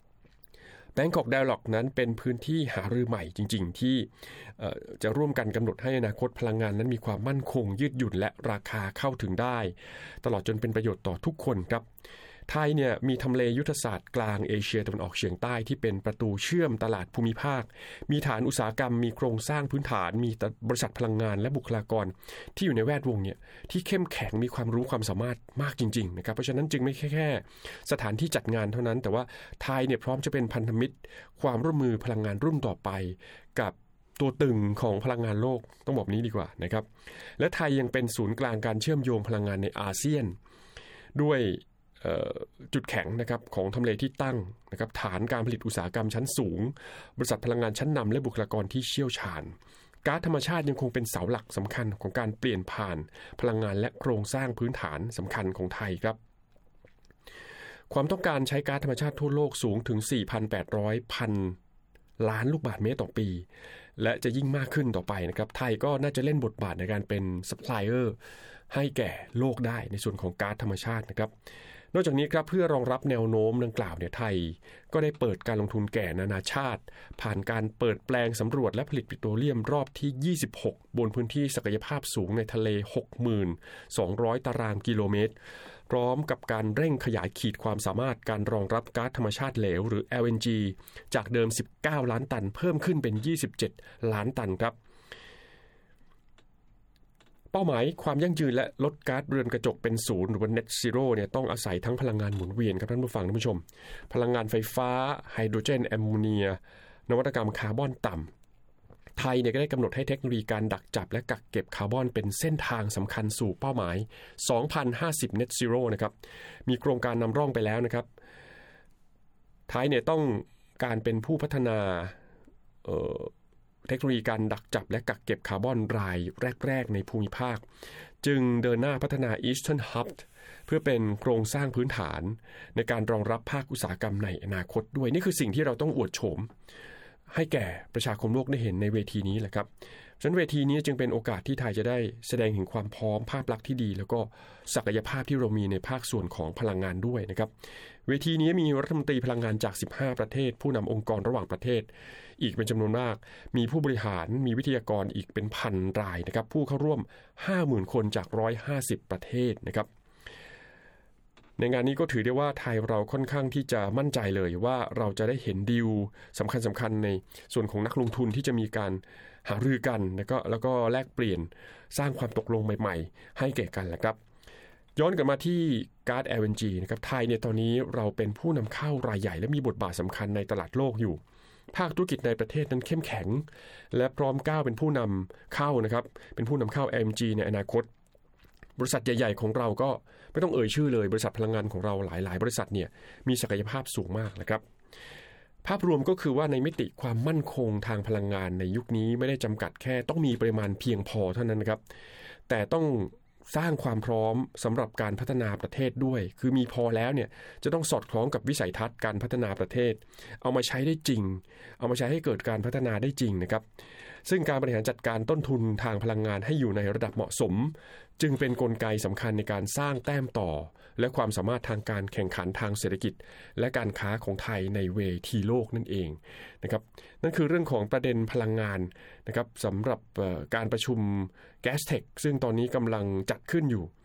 Bangkok Dialogue นั้นเป็นพื้นที่หารือใหม่จริงๆที่จะร่วมกันกำหนดให้อนาคตพลังงานนั้นมีความมั่นคงยืดหยุ่นและราคาเข้าถึงได้ตลอดจนเป็นประโยชน์ต่อทุกคนครับไทยเนี่ยมีทำเลยุทธศาสตร์กลางเอเชียตะวันออกเฉียงใต้ที่เป็นประตูเชื่อมตลาดภูมิภาคมีฐานอุตสาหกรรมมีโครงสร้างพื้นฐานมีบริษัทพลังงานและบุคลากรที่อยู่ในแวดวงเนี่ยที่เข้มแข็งมีความรู้ความสามารถมากจริงๆนะครับเพราะฉะนั้นจึงไม่แค่แค่สถานที่จัดงานเท่านั้นแต่ว่าไทยเนี่ยพร้อมจะเป็นพันธมิตรความร่วมมือพลังงานรุ่นต่อไปกับตัวตึงของพลังงานโลกต้องบอกนี้ดีกว่านะครับและไทยยังเป็นศูนย์กลางการเชื่อมโยงพลังงานในอาเซียนด้วยจุดแข็งนะครับของทำเลที่ตั้งนะครับฐานการผลิตอุตสาหกรรมชั้นสูงบริษัทพลังงานชั้นนำและบุคลากรที่เชี่ยวชาญก๊าซธรรมชาติยังคงเป็นเสาหลักสำคัญของการเปลี่ยนผ่านพลังงานและโครงสร้างพื้นฐานสำคัญของไทยครับความต้องการใช้ก๊าซธรรมชาติทั่วโลกสูงถึง สี่พันแปดร้อย พันล้านลูกบาศก์เมตรต่อปีและจะยิ่งมากขึ้นต่อไปนะครับไทยก็น่าจะเล่นบทบาทในการเป็นซัพพลายเออร์ให้แก่โลกได้ในส่วนของก๊าซธรรมชาตินะครับนอกจากนี้ครับเพื่อรองรับแนวโน้มดังกล่าวเนี่ยไทยก็ได้เปิดการลงทุนแก่นานาชาติผ่านการเปิดแปลงสำรวจและผลิตปิโตรเลียมรอบที่ยี่สิบหกบนพื้นที่ศักยภาพสูงในทะเล หกพันสองร้อย ตารางกิโลเมตรพร้อมกับการเร่งขยายขีดความสามารถการรองรับก๊าซธรรมชาติเหลวหรือ แอล เอ็น จี จากเดิมสิบเก้าล้านตันเพิ่มขึ้นเป็นยี่สิบเจ็ดล้านตันครับเป้าหมายความยั่งยืนและลดก๊าซเรือนกระจกเป็นศูนย์หรือว่า Net Zero เนี่ยต้องอาศัยทั้งพลังงานหมุนเวียนครับท่านผู้ฟังท่านผู้ชมพลังงานไฟฟ้าไฮโดรเจนแอมโมเนียนวัตกรรมคาร์บอนต่ำไทยเนี่ยก็ได้กำหนดให้เทคโนโลยีการดักจับและกักเก็บคาร์บอนเป็นเส้นทางสำคัญสู่เป้าหมายสองพันห้าสิบ Net Zero นะครับมีโครงการนำร่องไปแล้วนะครับไทยเนี่ยต้องการเป็นผู้พัฒนาเอ่อเทคโนโลยีการดักจับและกักเก็บคาร์บอนรายแรกๆในภูมิภาคจึงเดินหน้าพัฒนา Eastern Hub เพื่อเป็นโครงสร้างพื้นฐานในการรองรับภาคอุตสาหกรรมในอนาคตด้วยนี่คือสิ่งที่เราต้องอวดโฉมให้แก่ประชาคมโลกได้เห็นในเวทีนี้แหละครับฉะนั้นเวทีนี้จึงเป็นโอกาสที่ไทยจะได้แสดงถึงความพร้อมภาพลักษณ์ที่ดีแล้วก็ศักยภาพที่เรามีในภาคส่วนของพลังงานด้วยนะครับเวทีนี้มีรัฐมนตรีพลังงานจากสิบห้าประเทศผู้นำองค์กรระหว่างประเทศอีกเป็นจำนวนมากมีผู้บริหารมีวิทยากรอีกเป็นพันรายนะครับผู้เข้าร่วม ห้าหมื่น คนจากหนึ่งร้อยห้าสิบประเทศนะครับในงานนี้ก็ถือได้ว่าไทยเราค่อนข้างที่จะมั่นใจเลยว่าเราจะได้เห็นดีลสำคัญสำคัญในส่วนของนักลงทุนที่จะมีการหารือกันแล้วก็แล้วก็แลกเปลี่ยนสร้างความตกลงใหม่ๆให้แก่กันแหละครับย้อนกลับมาที่ก๊าซ แอล เอ็น จี นะครับไทยเนี่ยตอนนี้เราเป็นผู้นำเข้ารายใหญ่และมีบทบาทสำคัญในตลาดโลกอยู่ภาคธุรกิจในประเทศนั้นเข้มแข็งและพร้อมก้าวเป็นผู้นำเข้านะครับเป็นผู้นำเข้า แอล เอ็น จี ในอนาคตบริษัทใหญ่ๆของเราก็ไม่ต้องเอ่ยชื่อเลยบริษัทพลังงานของเราหลายๆบริษัทเนี่ยมีศักยภาพสูงมากนะครับภาพรวมก็คือว่าในมิติความมั่นคงทางพลังงานในยุคนี้ไม่ได้จำกัดแค่ต้องมีปริมาณเพียงพอเท่านั้นนะครับแต่ต้องสร้างความพร้อมสำหรับการพัฒนาประเทศด้วยคือมีพอแล้วเนี่ยจะต้องสอดคล้องกับวิสัยทัศน์การพัฒนาประเทศเอามาใช้ได้จริงเอามาใช้ให้เกิดการพัฒนาได้จริงนะครับซึ่งการบริหารจัดการต้นทุนทางพลังงานให้อยู่ในระดับเหมาะสมจึงเป็นกลไกสำคัญในการสร้างแต้มต่อและความสามารถทางการแข่งขันทางเศรษฐกิจและการค้าของไทยในเวทีโลกนั่นเองนะครับนั่นคือเรื่องของประเด็นพลังงานนะครับสำหรับการประชุม Gastech ซึ่งตอนนี้กำลังจัดขึ้นอยู่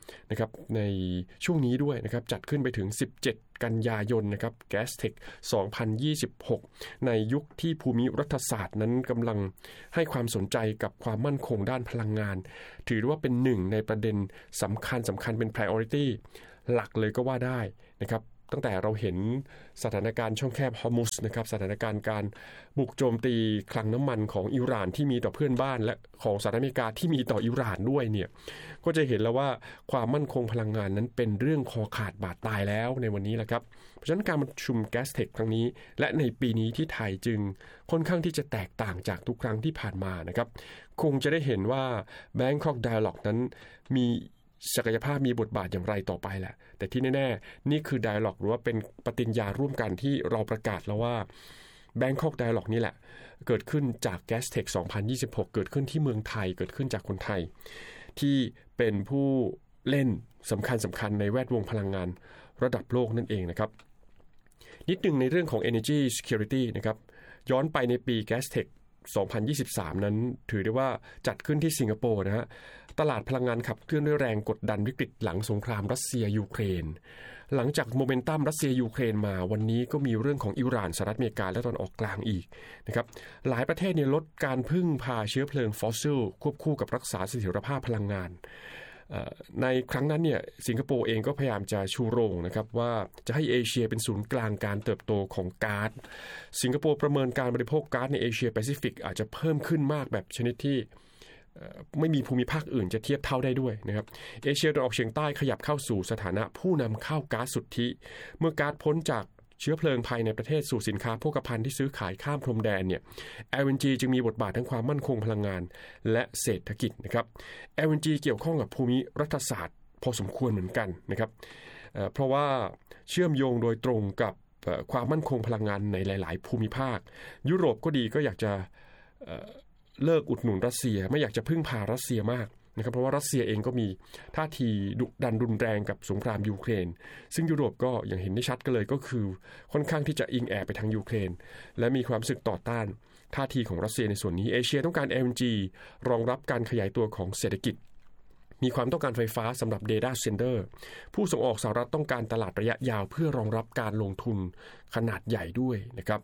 นะครับในช่วงนี้ด้วยนะครับจัดขึ้นไปถึงสิบเจ็ดกันยายนนะครับ Gastech สองพันยี่สิบหกในยุคที่ภูมิรัฐศาสตร์นั้นกำลังให้ความสนใจกับความมั่นคงด้านพลังงานถือว่าเป็นหนึ่งในประเด็นสำคัญสำคัญเป็น priority หลักเลยก็ว่าได้นะครับตั้งแต่เราเห็นสถานการณ์ช่องแคบฮอร์มุซนะครับสถานการณ์การบุกโจมตีคลังน้ำมันของอิหร่านที่มีต่อเพื่อนบ้านและของสหรัฐอเมริกาที่มีต่ออิหร่านด้วยเนี่ยก็จะเห็นแล้วว่าความมั่นคงพลังงานนั้นเป็นเรื่องคอขาดบาดตายแล้วในวันนี้แหละครับเพราะฉะนั้นการประชุม Gastech ครั้งนี้และในปีนี้ที่ไทยจึงค่อนข้างที่จะแตกต่างจากทุกครั้งที่ผ่านมานะครับคงจะได้เห็นว่า Bangkok Dialogue นั้นมีศักยภาพมีบทบาทอย่างไรต่อไปแหละแต่ที่แน่ๆนี่คือ Dialogue หรือว่าเป็นปฏิญญาร่วมกันที่เราประกาศแล้วว่า Bangkok Dialogue นี่แหละเกิดขึ้นจาก Gastech สองพันยี่สิบหกเกิดขึ้นที่เมืองไทยเกิดขึ้นจากคนไทยที่เป็นผู้เล่นสำคัญสำคัญในแวดวงพลังงานระดับโลกนั่นเองนะครับนิดนึงในเรื่องของ Energy Security นะครับย้อนไปในปี Gastech สองพันยี่สิบสามนั้นถือได้ว่าจัดขึ้นที่สิงคโปร์นะฮะตลาดพลังงานขับเคลื่อนด้วยแรงกดดันวิกฤตหลังสงครามรัสเซียยูเครนหลังจากโมเมนตัมรัสเซียยูเครนมาวันนี้ก็มีเรื่องของอิหร่านสหรัฐอเมริกาและตะวันออกกลางอีกนะครับหลายประเทศเนี่ยลดการพึ่งพาเชื้อเพลิงฟอสซิลควบคู่กับรักษาเสถียรภาพพลังงานในครั้งนั้นเนี่ยสิงคโปร์เองก็พยายามจะชูโรงนะครับว่าจะให้เอเชียเป็นศูนย์กลางการเติบโตของก๊าซสิงคโปร์ประเมินการบริโภคก๊าซในเอเชียแปซิฟิกอาจจะเพิ่มขึ้นมากแบบชนิดที่ไม่มีภูมิภาคอื่นจะเทียบเท่าได้ด้วยนะครับเอเชียตะวันออกเฉียงใต้ขยับเข้าสู่สถานะผู้นำเข้าก๊าซสุทธิเมื่อก๊าซพ้นจากเชื้อเพลิงภายในประเทศสู่สินค้าโภคภัณฑ์ที่ซื้อขายข้ามพรมแดนเนี่ย แอล เอ็น จี จึงมีบทบาททั้งความมั่นคงพลังงานและเศรษฐกิจนะครับ แอล เอ็น จี เกี่ยวข้องกับภูมิรัฐศาสตร์พอสมควรเหมือนกันนะครับ เอ่อ เพราะว่าเชื่อมโยงโดยตรงกับความมั่นคงพลังงานในหลายๆภูมิภาคยุโรปก็ดีก็อยากจะเอ่อเลิกอุดหนุนรัสเซียไม่อยากจะพึ่งพารัสเซียมากนะครับเพราะว่ารัสเซียเองก็มีท่าทีดุดันรุนแรงกับสงครามยูเครนซึ่งยุโรปก็อย่างเห็นได้ชัดกันเลยก็คือค่อนข้างที่จะอิงแอบไปทางยูเครนและมีความสึกต่อต้านท่าทีของรัสเซียในส่วนนี้เอเชียต้องการ แอล เอ็น จี รองรับการขยายตัวของเศรษฐกิจมีความต้องการไฟฟ้าสำหรับ Data Center ผู้ส่งออกสหรัฐต้องการตลาดระยะยาวเพื่อรองรับการลงทุนขนาดใหญ่ด้วยนะครับ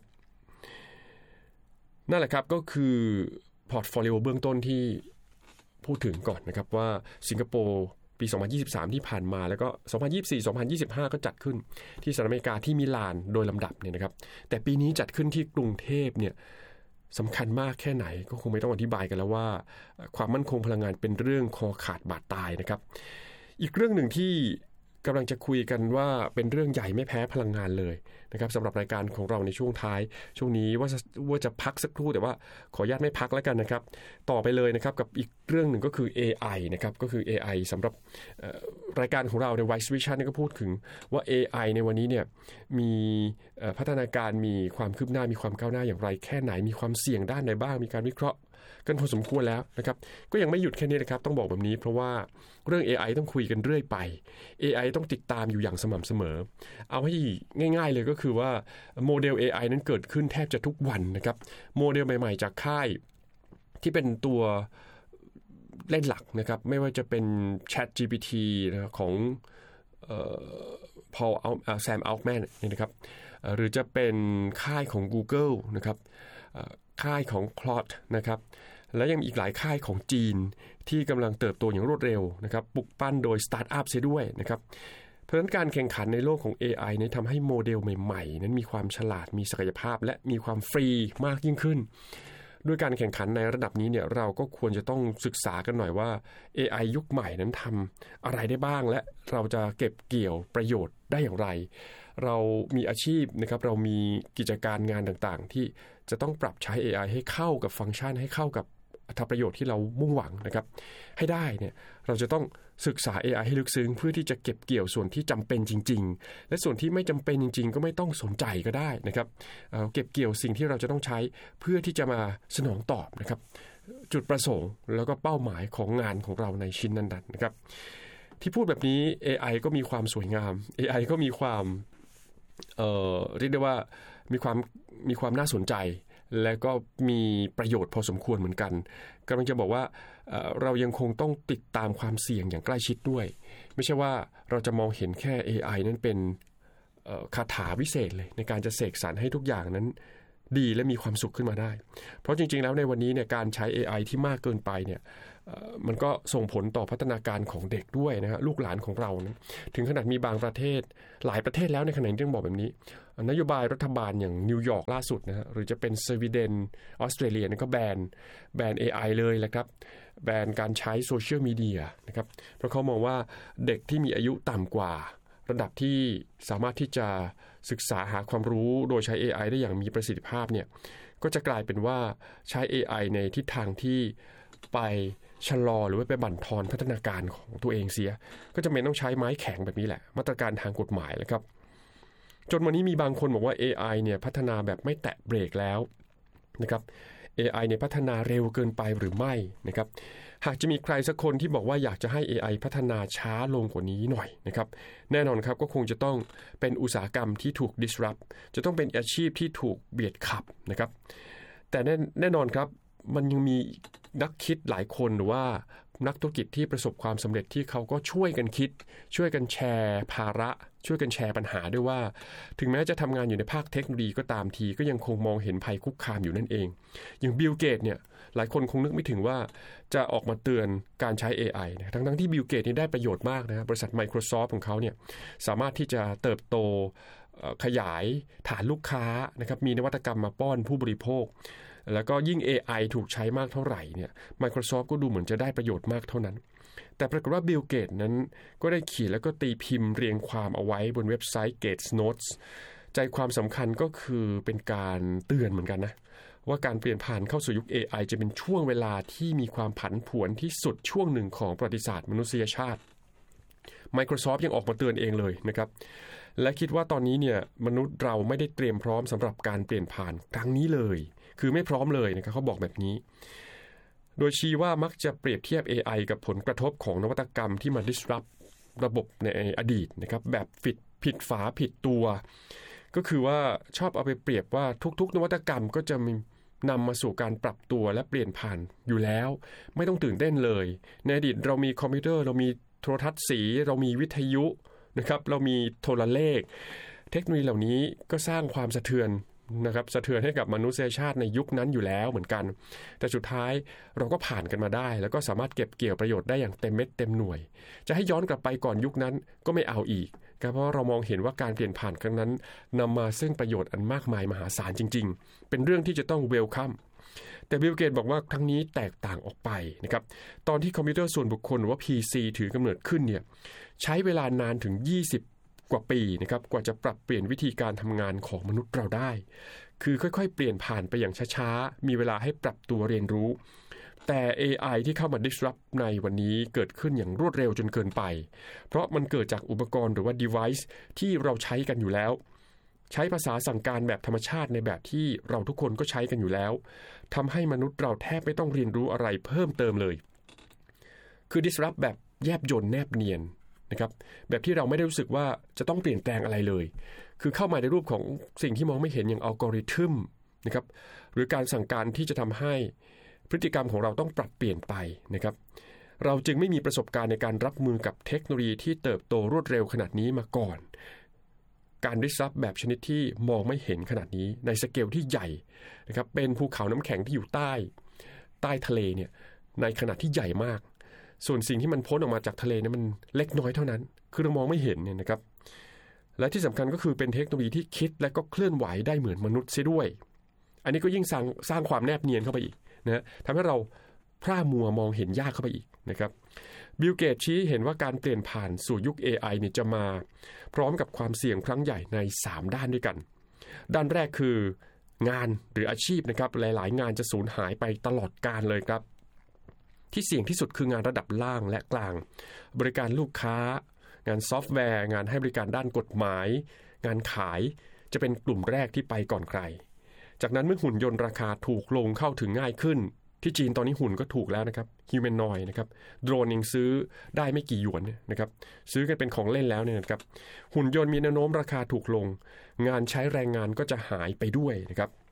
นั่นแหละครับก็คือพอร์ตโฟลิโอเบื้องต้นที่พูดถึงก่อนนะครับว่าสิงคโปร์ปีสองพันยี่สิบสามที่ผ่านมาแล้วก็สองพันยี่สิบสี่ สองพันยี่สิบห้าก็จัดขึ้นที่สหรัฐอเมริกาที่มิลานโดยลำดับเนี่ยนะครับแต่ปีนี้จัดขึ้นที่กรุงเทพเนี่ยสำคัญมากแค่ไหนก็คงไม่ต้องอธิบายกันแล้วว่าความมั่นคงพลังงานเป็นเรื่องคอขาดบาดตายนะครับอีกเรื่องหนึ่งที่กำลังจะคุยกันว่าเป็นเรื่องใหญ่ไม่แพ้พลังงานเลยนะครับสำหรับรายการของเราในช่วงท้ายช่วงนี้ว่าจะว่าจะพักสักครู่แต่ว่าขออนุญาตไม่พักแล้วกันนะครับต่อไปเลยนะครับกับอีกเรื่องหนึ่งก็คือ เอ ไอ นะครับก็คือ เอ ไอ สำหรับรายการของเราใน Wise Vision ก็พูดถึงว่า เอ ไอ ในวันนี้เนี่ยมีพัฒนาการมีความคืบหน้ามีความก้าวหน้าอย่างไรแค่ไหนมีความเสี่ยงด้านใดบ้างมีการวิเคราะห์กันพอสมควรแล้วนะครับก็ยังไม่หยุดแค่นี้นะครับต้องบอกแบบนี้เพราะว่าเรื่อง เอ ไอ ต้องคุยกันเรื่อยไป เอ ไอ ต้องติดตามอยู่อย่างสม่ำเสมอเอาให้ง่ายๆเลยก็คือว่าโมเดล เอ ไอ นั้นเกิดขึ้นแทบจะทุกวันนะครับโมเดลใหม่ๆจากค่ายที่เป็นตัวเล่นหลักนะครับไม่ว่าจะเป็น Chat จี พี ที นะของเอ่อ Paul แซม อัลต์แมนนี่นะครับหรือจะเป็นค่ายของ Google นะครับค่ายของ Claude นะครับและยังมีอีกหลายค่ายของจีนที่กำลังเติบโตอย่างรวดเร็วนะครับปลุกปั้นโดยสตาร์ทอัพเสียด้วยนะครับเพราะฉะนั้นการแข่งขันในโลกของ เอ ไอ นี้ทำให้โมเดลใหม่ๆนั้นมีความฉลาดมีศักยภาพและมีความฟรีมากยิ่งขึ้นด้วยการแข่งขันในระดับนี้เนี่ยเราก็ควรจะต้องศึกษากันหน่อยว่า เอ ไอ ยุคใหม่นั้นทำอะไรได้บ้างและเราจะเก็บเกี่ยวประโยชน์ได้อย่างไรเรามีอาชีพนะครับเรามีกิจการงานต่างๆที่จะต้องปรับใช้ เอ ไอ ให้เข้ากับฟังก์ชันให้เข้ากับอัตประโยชน์ที่เรามุ่งหวังนะครับให้ได้เนี่ยเราจะต้องศึกษา เอ ไอ ให้ลึกซึ้งเพื่อที่จะเก็บเกี่ยวส่วนที่จำเป็นจริงๆและส่วนที่ไม่จำเป็นจริงๆก็ไม่ต้องสนใจก็ได้นะครับเอ่อเก็บเกี่ยวสิ่งที่เราจะต้องใช้เพื่อที่จะมาสนองตอบนะครับจุดประสงค์แล้วก็เป้าหมายของงานของเราในชิ้นนั้นๆนะครับที่พูดแบบนี้ เอ ไอ ก็มีความสวยงาม เอ ไอ ก็มีความเอ่อเรียกได้ว่ามีความมีความน่าสนใจและก็มีประโยชน์พอสมควรเหมือนกันกำลังจะบอกว่าเอ่อเรายังคงต้องติดตามความเสี่ยงอย่างใกล้ชิดด้วยไม่ใช่ว่าเราจะมองเห็นแค่ เอ ไอ นั้นเป็นเอ่อคาถาวิเศษเลยในการจะเสกสรรให้ทุกอย่างนั้นดีและมีความสุขขึ้นมาได้เพราะจริงๆแล้วในวันนี้เนี่ยการใช้ เอ ไอ ที่มากเกินไปเนี่ยมันก็ส่งผลต่อพัฒนาการของเด็กด้วยนะฮะลูกหลานของเรานะถึงขนาดมีบางประเทศหลายประเทศแล้วในขณะนี้ต้องบอกแบบนี้นโยบายรัฐบาลอย่างนิวยอร์กล่าสุดนะฮะหรือจะเป็นสวีเดนออสเตรเลียนี่ก็แบนแบน เอ ไอ เลยแหละครับแบนการใช้โซเชียลมีเดียนะครับเพราะเขามองว่าเด็กที่มีอายุต่ำกว่าระดับที่สามารถที่จะศึกษาหาความรู้โดยใช้ เอ ไอ ได้อย่างมีประสิทธิภาพเนี่ยก็จะกลายเป็นว่าใช้ เอ ไอ ในทิศทางที่ไปชะลอหรือว่าไปบั่นทอนพัฒนาการของตัวเองเสียก็จำเป็นต้องใช้ไม้แข็งแบบนี้แหละมาตรการทางกฎหมายแล้วครับจนวันนี้มีบางคนบอกว่า เอ ไอ เนี่ยพัฒนาแบบไม่แตะเบรกแล้วนะครับ เอ ไอ เนี่ยพัฒนาเร็วเกินไปหรือไม่นะครับหากจะมีใครสักคนที่บอกว่าอยากจะให้ เอ ไอ พัฒนาช้าลงกว่านี้หน่อยนะครับแน่นอนครับก็คงจะต้องเป็นอุตสาหกรรมที่ถูก disrupt จะต้องเป็นอาชีพที่ถูกเบียดขับนะครับแต่แน่แน่นอนครับมันยังมีนักคิดหลายคนหรือว่านักธุรกิจที่ประสบความสำเร็จที่เขาก็ช่วยกันคิดช่วยกันแชร์ภาระช่วยกันแชร์ปัญหาด้วยว่าถึงแม้จะทำงานอยู่ในภาคเทคโนโลยีก็ตามทีก็ยังคงมองเห็นภัยคุกคามอยู่นั่นเองอย่างบิลเกตเนี่ยหลายคนคงนึกไม่ถึงว่าจะออกมาเตือนการใช้ เอ ไอ นะทั้งทั้งที่บิลเกตนี่ได้ประโยชน์มากนะบริษัท Microsoft ของเขาเนี่ยสามารถที่จะเติบโตขยายฐานลูกค้านะครับมีนวัตกรรมมาป้อนผู้บริโภคแล้วก็ยิ่ง เอ ไอ ถูกใช้มากเท่าไหร่เนี่ย Microsoft ก็ดูเหมือนจะได้ประโยชน์มากเท่านั้นแต่ปรากฏว่าบิลเกตนั้นก็ได้เขียนแล้วก็ตีพิมพ์เรียงความเอาไว้บนเว็บไซต์ Gates Notes ใจความสำคัญก็คือเป็นการเตือนเหมือนกันนะว่าการเปลี่ยนผ่านเข้าสู่ยุค เอ ไอ จะเป็นช่วงเวลาที่มีความผันผวนที่สุดช่วงหนึ่งของประวัติศาสตร์มนุษยชาติ Microsoft ยังออกมาเตือนเองเลยนะครับและคิดว่าตอนนี้เนี่ยมนุษย์เราไม่ได้เตรียมพร้อมสำหรับการเปลี่ยนผ่านครั้งนี้เลยคือไม่พร้อมเลยนะครับเขาบอกแบบนี้โดยชี้ว่ามักจะเปรียบเทียบ เอ ไอ กับผลกระทบของนวัตกรรมที่มา disrupt ระบบในอดีตนะครับแบบผิดผิดฝาผิดตัวก็คือว่าชอบเอาไปเปรียบว่าทุกๆนวัตกรรมก็จะมีนำมาสู่การปรับตัวและเปลี่ยนผ่านอยู่แล้วไม่ต้องตื่นเต้นเลยในอดีตเรามีคอมพิวเตอร์เรามีโทรทัศน์สีเรามีวิทยุนะครับเรามีโทรเลขเทคโนโลยีเหล่านี้ก็สร้างความสะเทือนนะครับสะเทือนให้กับมนุษยชาติในยุคนั้นอยู่แล้วเหมือนกันแต่สุดท้ายเราก็ผ่านกันมาได้แล้วก็สามารถเก็บเกี่ยวประโยชน์ได้อย่างเต็มเม็ดเต็มหน่วยจะให้ย้อนกลับไปก่อนยุคนั้นก็ไม่เอาอีกเพราะเรามองเห็นว่าการเปลี่ยนผ่านครั้งนั้นนำมาซึ่งประโยชน์อันมากมายมหาศาลจริงๆเป็นเรื่องที่จะต้องเวลคัมแต่บิลเกตบอกว่าครั้งนี้แตกต่างออกไปนะครับตอนที่คอมพิวเตอร์ส่วนบุคคลหรือว่า พี ซี ถือกำเนิดขึ้นเนี่ยใช้เวลานานถึงยี่สิบกว่าปีนะครับกว่าจะปรับเปลี่ยนวิธีการทำงานของมนุษย์เราได้คือค่อยๆเปลี่ยนผ่านไปอย่างช้าๆมีเวลาให้ปรับตัวเรียนรู้แต่ เอ ไอ ที่เข้ามา disrupt ในวันนี้เกิดขึ้นอย่างรวดเร็วจนเกินไปเพราะมันเกิดจากอุปกรณ์หรือว่า device ที่เราใช้กันอยู่แล้วใช้ภาษาสั่งการแบบธรรมชาติในแบบที่เราทุกคนก็ใช้กันอยู่แล้วทำให้มนุษย์เราแทบไม่ต้องเรียนรู้อะไรเพิ่มเติมเลยคือ disrupt แบบแยบยลแนบเนียนนะครับแบบที่เราไม่ได้รู้สึกว่าจะต้องเปลี่ยนแปลงอะไรเลยคือเข้ามาในรูปของสิ่งที่มองไม่เห็นอย่างอัลกอริทึมนะครับหรือการสั่งการที่จะทำให้พฤติกรรมของเราต้องปรับเปลี่ยนไปนะครับเราจึงไม่มีประสบการณ์ในการรับมือกับเทคโนโลยีที่เติบโตรวดเร็วขนาดนี้มาก่อนการดิสรับแบบชนิดที่มองไม่เห็นขนาดนี้ในสเกลที่ใหญ่นะครับเป็นภูเขาน้ำแข็งที่อยู่ใต้ใต้ทะเลเนี่ยในขนาดที่ใหญ่มากส่วนสิ่งที่มันพ้นออกมาจากทะเลเนี่ยมันเล็กน้อยเท่านั้นคือเรามองไม่เห็นเนี่ยนะครับและที่สำคัญก็คือเป็นเทคโนโลยีที่คิดและก็เคลื่อนไหวได้เหมือนมนุษย์เสียด้วยอันนี้ก็ยิ่งสร้างสร้างความแนบเนียนเข้าไปอีกนะทำให้เราพร่ามัวมองเห็นยากเข้าไปอีกนะครับบิลเกตชี้เห็นว่าการเปลี่ยนผ่านสู่ยุค เอ ไอ เนี่ยจะมาพร้อมกับความเสี่ยงครั้งใหญ่ในสามด้านด้วยกันด้านแรกคืองานหรืออาชีพนะครับหลายๆงานจะสูญหายไปตลอดกาลเลยครับที่เสี่ยงที่สุดคืองานระดับล่างและกลางบริการลูกค้างานซอฟต์แวร์งานให้บริการด้านกฎหมายงานขายจะเป็นกลุ่มแรกที่ไปก่อนใครจากนั้นเมื่อหุ่นยนต์ราคาถูกลงเข้าถึงง่ายขึ้นที่จีนตอนนี้หุ่นก็ถูกแล้วนะครับฮิวแมนนอยด์นะครับโดรนยังซื้อได้ไม่กี่หยวนนะครับซื้อกันเป็นของเล่นแล้วเนี่ยนะครับหุ่นยนต์มีแนวโน้มราคาถูกลงงานใช้แรงงานก็จะหายไปด้วยนะครับ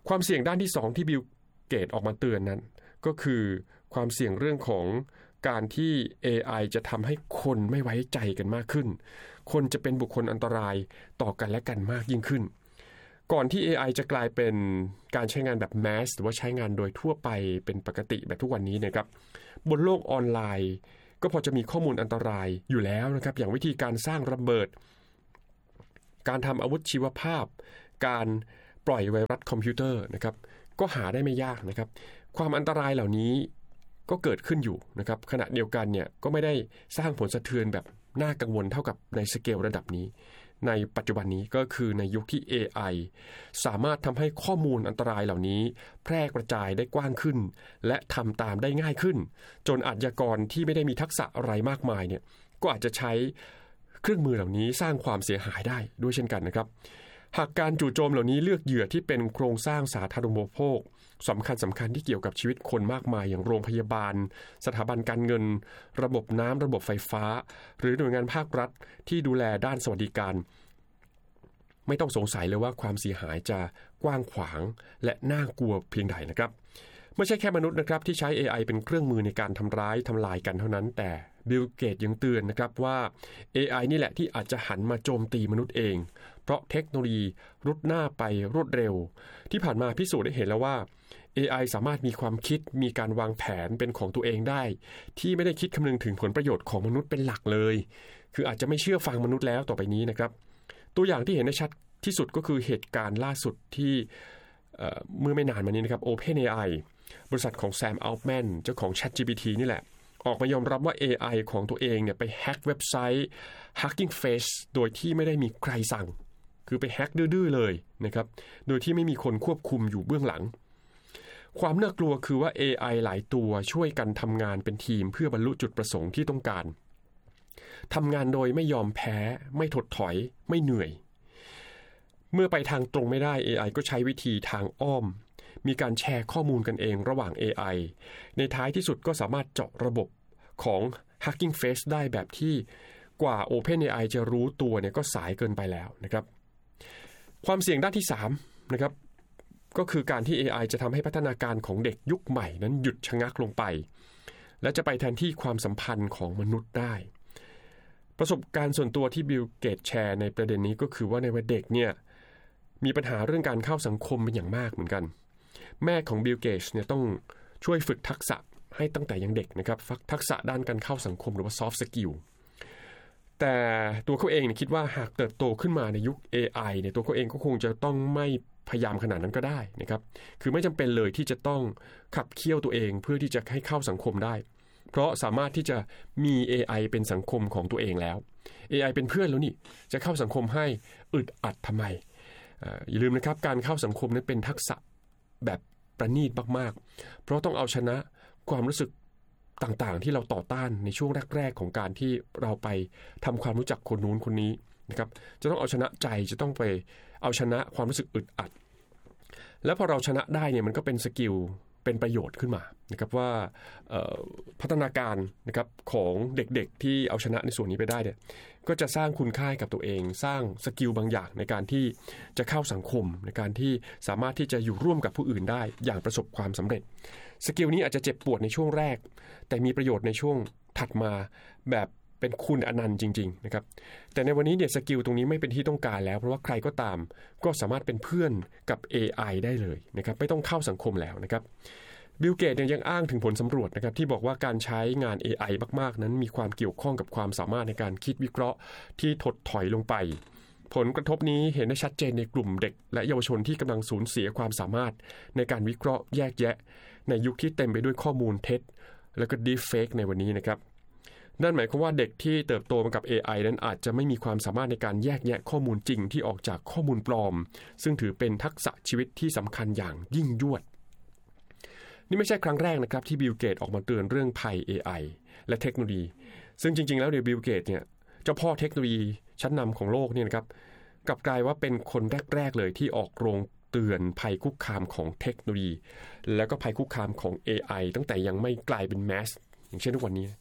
ความเสี่ยงด้านที่สองที่บิลเกตออกมาเตือนนั้นก็คือความเสี่ยงเรื่องของการที่ เอ ไอ จะทำให้คนไม่ไว้ใจกันมากขึ้นคนจะเป็นบุคคลอันตรายต่อกันและกันมากยิ่งขึ้นก่อนที่ เอ ไอ จะกลายเป็นการใช้งานแบบแมสหรือว่าใช้งานโดยทั่วไปเป็นปกติแบบทุกวันนี้นะครับบนโลกออนไลน์ก็พอจะมีข้อมูลอันตรายอยู่แล้วนะครับอย่างวิธีการสร้างระเบิดการทำอาวุธชีวภาพการปล่อยไวรัสคอมพิวเตอร์นะครับก็หาได้ไม่ยากนะครับความอันตรายเหล่านี้ก็เกิดขึ้นอยู่นะครับขณะเดียวกันเนี่ยก็ไม่ได้สร้างผลสะเทือนแบบน่ากังวลเท่ากับในสเกลระดับนี้ในปัจจุบันนี้ก็คือในยุคที่ เอ ไอ สามารถทำให้ข้อมูลอันตรายเหล่านี้แพร่กระจายได้กว้างขึ้นและทำตามได้ง่ายขึ้นจนอาชญากรที่ไม่ได้มีทักษะอะไรมากมายเนี่ยก็อาจจะใช้เครื่องมือเหล่านี้สร้างความเสียหายได้ด้วยเช่นกันนะครับหากการจู่โจมเหล่านี้เลือกเหยื่อที่เป็นโครงสร้างสาธารณูปโภคสำคัญสำคัญที่เกี่ยวกับชีวิตคนมากมายอย่างโรงพยาบาลสถาบันการเงินระบบน้ำระบบไฟฟ้าหรือหน่วยงานภาครัฐที่ดูแลด้านสวัสดิการไม่ต้องสงสัยเลยว่าความเสียหายจะกว้างขวางและน่ากลัวเพียงใดนะครับไม่ใช่แค่มนุษย์นะครับที่ใช้ เอ ไอ เป็นเครื่องมือในการทำร้ายทำลายกันเท่านั้นแต่บิลเกตยังเตือนนะครับว่า เอ ไอ นี่แหละที่อาจจะหันมาโจมตีมนุษย์เองเพราะเทคโนโลยีรุดหน้าไปรวดเร็วที่ผ่านมาพิสูจน์ได้เห็นแล้วว่า เอ ไอ สามารถมีความคิดมีการวางแผนเป็นของตัวเองได้ที่ไม่ได้คิดคำนึงถึงผลประโยชน์ของมนุษย์เป็นหลักเลยคืออาจจะไม่เชื่อฟังมนุษย์แล้วต่อไปนี้นะครับตัวอย่างที่เห็นได้ชัดที่สุดก็คือเหตุการณ์ล่าสุดที่เมื่อไม่นานมานี้นะครับ OpenAI บริษัทของแซม อัลต์แมนเจ้าของ ChatGPT นี่แหละออกมายอมรับว่า เอ ไอ ของตัวเองเนี่ยไปแฮ็กเว็บไซต์ Hugging Face โดยที่ไม่ได้มีใครสั่งคือไปแฮ็กดื้อๆเลยนะครับโดยที่ไม่มีคนควบคุมอยู่เบื้องหลังความน่ากลัวคือว่า เอ ไอ หลายตัวช่วยกันทำงานเป็นทีมเพื่อบรรลุจุดประสงค์ที่ต้องการทำงานโดยไม่ยอมแพ้ไม่ถดถอยไม่เหนื่อยเมื่อไปทางตรงไม่ได้ เอ ไอ ก็ใช้วิธีทางอ้อมมีการแชร์ข้อมูลกันเองระหว่าง เอ ไอ ในท้ายที่สุดก็สามารถเจาะระบบของ Hugging Face ได้แบบที่กว่า OpenAI จะรู้ตัวเนี่ยก็สายเกินไปแล้วนะครับความเสี่ยงด้านที่สามนะครับก็คือการที่ เอ ไอ จะทำให้พัฒนาการของเด็กยุคใหม่นั้นหยุดชะงักลงไปและจะไปแทนที่ความสัมพันธ์ของมนุษย์ได้ประสบการณ์ส่วนตัวที่บิลเกตแชร์ในประเด็นนี้ก็คือว่าในวัยเด็กเนี่ยมีปัญหาเรื่องการเข้าสังคมเป็นอย่างมากเหมือนกันแม่ของบิลเกตเนี่ยต้องช่วยฝึกทักษะให้ตั้งแต่ยังเด็กนะครับทักษะด้านการเข้าสังคมหรือว่า soft skill แต่ตัวเขาเองเนี่ยคิดว่าหากเติบโตขึ้นมาในยุค เอ ไอ เนี่ยตัวเขาเองก็คงจะต้องไม่พยายามขนาดนั้นก็ได้นะครับคือไม่จำเป็นเลยที่จะต้องขับเคี่ยวตัวเองเพื่อที่จะให้เข้าสังคมได้เพราะสามารถที่จะมี เอ ไอ เป็นสังคมของตัวเองแล้ว เอ ไอ เป็นเพื่อนแล้วนี่จะเข้าสังคมให้อึดอัดทำไม อ, อย่าลืมนะครับการเข้าสังคมนั้นเป็นทักษะแบบประณีตมากๆเพราะต้องเอาชนะความรู้สึกต่างๆที่เราต่อต้านในช่วงแรกๆของการที่เราไปทำความรู้จักคนนู้นคนนี้นะครับจะต้องเอาชนะใจจะต้องไปเอาชนะความรู้สึกอึดอัดแล้วพอเราชนะได้เนี่ยมันก็เป็นสกิลเป็นประโยชน์ขึ้นมานะครับว่าพัฒนาการนะครับของเด็กๆที่เอาชนะในส่วนนี้ไปได้เนี่ยก็จะสร้างคุณค่ากับตัวเองสร้างสกิลบางอย่างในการที่จะเข้าสังคมในการที่สามารถที่จะอยู่ร่วมกับผู้อื่นได้อย่างประสบความสำเร็จสกิลนี้อาจจะเจ็บปวดในช่วงแรกแต่มีประโยชน์ในช่วงถัดมาแบบเป็นคุณอนันต์จริงๆนะครับแต่ในวันนี้เนี่ยสกิลตรงนี้ไม่เป็นที่ต้องการแล้วเพราะว่าใครก็ตามก็สามารถเป็นเพื่อนกับ เอ ไอ ได้เลยนะครับไม่ต้องเข้าสังคมแล้วนะครับบิลเกตยังอ้างถึงผลสำรวจนะครับที่บอกว่าการใช้งาน เอ ไอ มากๆนั้นมีความเกี่ยวข้องกับความสามารถในการคิดวิเคราะห์ที่ถดถอยลงไปผลกระทบนี้เห็นได้ชัดเจนในกลุ่มเด็กและเยาวชนที่กำลังสูญเสียความสามารถในการวิเคราะห์แยกแยะในยุคที่เต็มไปด้วยข้อมูลเท็จและก็ deep fake ในวันนี้นะครับนั่นหมายความว่าเด็กที่เติบโตมากับ เอ ไอ นั้นอาจจะไม่มีความสามารถในการแยกแยะข้อมูลจริงที่ออกจากข้อมูลปลอมซึ่งถือเป็นทักษะชีวิตที่สำคัญอย่างยิ่งยวดนี่ไม่ใช่ครั้งแรกนะครับที่บิลเกตออกมาเตือนเรื่องภัย เอ ไอ และเทคโนโลยีซึ่งจริงๆแล้วเดี๋ยวบิลเกตเนี่ยเจ้าพ่อเทคโนโลยีชั้นนำของโลกเนี่ยนะครับกลับกลายว่าเป็นคนแรกๆเลยที่ออกโรงเตือนภัยคุกคามของเทคโนโลยีแล้วก็ภัยคุกคามของ เอ ไอ ตั้งแต่ยังไม่กลายเป็นแมสอย่างเช่นทุกวันนี้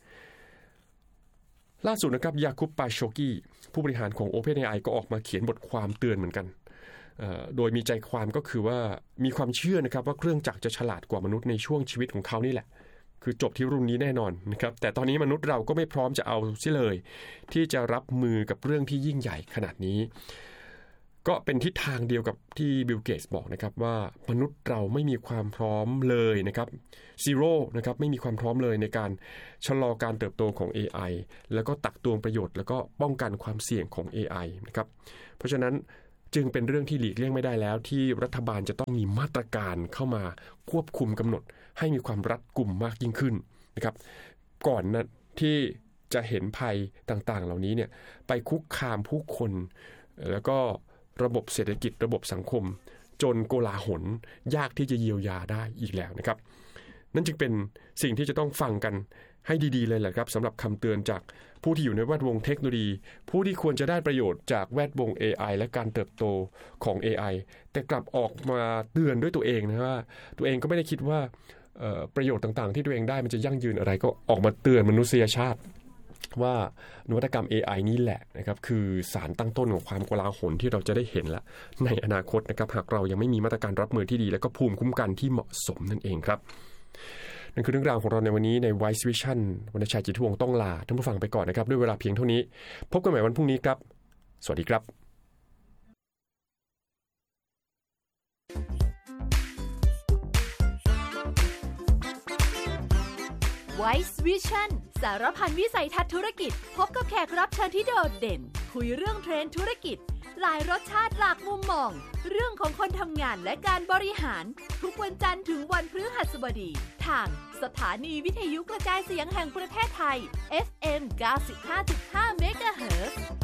ล่าสุดนะครับยาคุป ปาโชกีผู้บริหารของ OpenAI ก็ออกมาเขียนบทความเตือนเหมือนกันโดยมีใจความก็คือว่ามีความเชื่อนะครับว่าเครื่องจักรจะฉลาดกว่ามนุษย์ในช่วงชีวิตของเขานี่แหละคือจบที่รุ่นนี้แน่นอนนะครับแต่ตอนนี้มนุษย์เราก็ไม่พร้อมจะเอาซิเลยที่จะรับมือกับเรื่องที่ยิ่งใหญ่ขนาดนี้ก็เป็นทิศทางเดียวกับที่บิลเกตส์บอกนะครับว่ามนุษย์เราไม่มีความพร้อมเลยนะครับซีโร่นะครับไม่มีความพร้อมเลยในการชะลอการเติบโตของ เอ ไอ แล้วก็ตักตวงประโยชน์แล้วก็ป้องกันความเสี่ยงของ เอ ไอ นะครับเพราะฉะนั้นจึงเป็นเรื่องที่หลีกเลี่ยงไม่ได้แล้วที่รัฐบาลจะต้องมีมาตรการเข้ามาควบคุมกำหนดให้มีความรัดกุมมากยิ่งขึ้นนะครับก่อนนะที่จะเห็นภัยต่างๆเหล่านี้เนี่ยไปคุกคามผู้คนแล้วก็ระบบเศรษฐกิจระบบสังคมจนโกลาหลยากที่จะเยียวยาได้อีกแล้วนะครับนั่นจึงเป็นสิ่งที่จะต้องฟังกันให้ดีๆเลยแหละครับสำหรับคำเตือนจากผู้ที่อยู่ในแวดวงเทคโนโลยีผู้ที่ควรจะได้ประโยชน์จากแวดวง เอ ไอ และการเติบโตของ เอ ไอ แต่กลับออกมาเตือนด้วยตัวเองนะว่าตัวเองก็ไม่ได้คิดว่าประโยชน์ต่างๆที่ตัวเองได้มันจะยั่งยืนอะไรก็ออกมาเตือนมนุษยชาติว่านวัตกรรม เอ ไอ นี่แหละนะครับคือสารตั้งต้นของความโกลาหลที่เราจะได้เห็นละในอนาคตนะครับหากเรายังไม่มีมาตรการรับมือที่ดีและก็ภูมิคุ้มกันที่เหมาะสมนั่นเองครับนั่นคือเรื่องราวของเราในวันนี้ใน Wise Vision วรรณชัยจิตวงศ์ต้องลาท่านผู้ฟังไปก่อนนะครับด้วยเวลาเพียงเท่านี้พบกันใหม่วันพรุ่งนี้ครับสวัสดีครับ Wise Vision สารพันวิสัยทัศน์ธุรกิจพบกับแขกรับเชิญที่โดดเด่นคุยเรื่องเทรนด์ธุรกิจหลายรสชาติหลากมุมมองเรื่องของคนทำงานและการบริหารทุกวันจันทร์ถึงวันพฤหัสบดีทางสถานีวิทยุกระจายเสียงแห่งประเทศไทย เอฟ เอ็ม เก้าสิบห้าจุดห้า เมกะเฮิรตซ์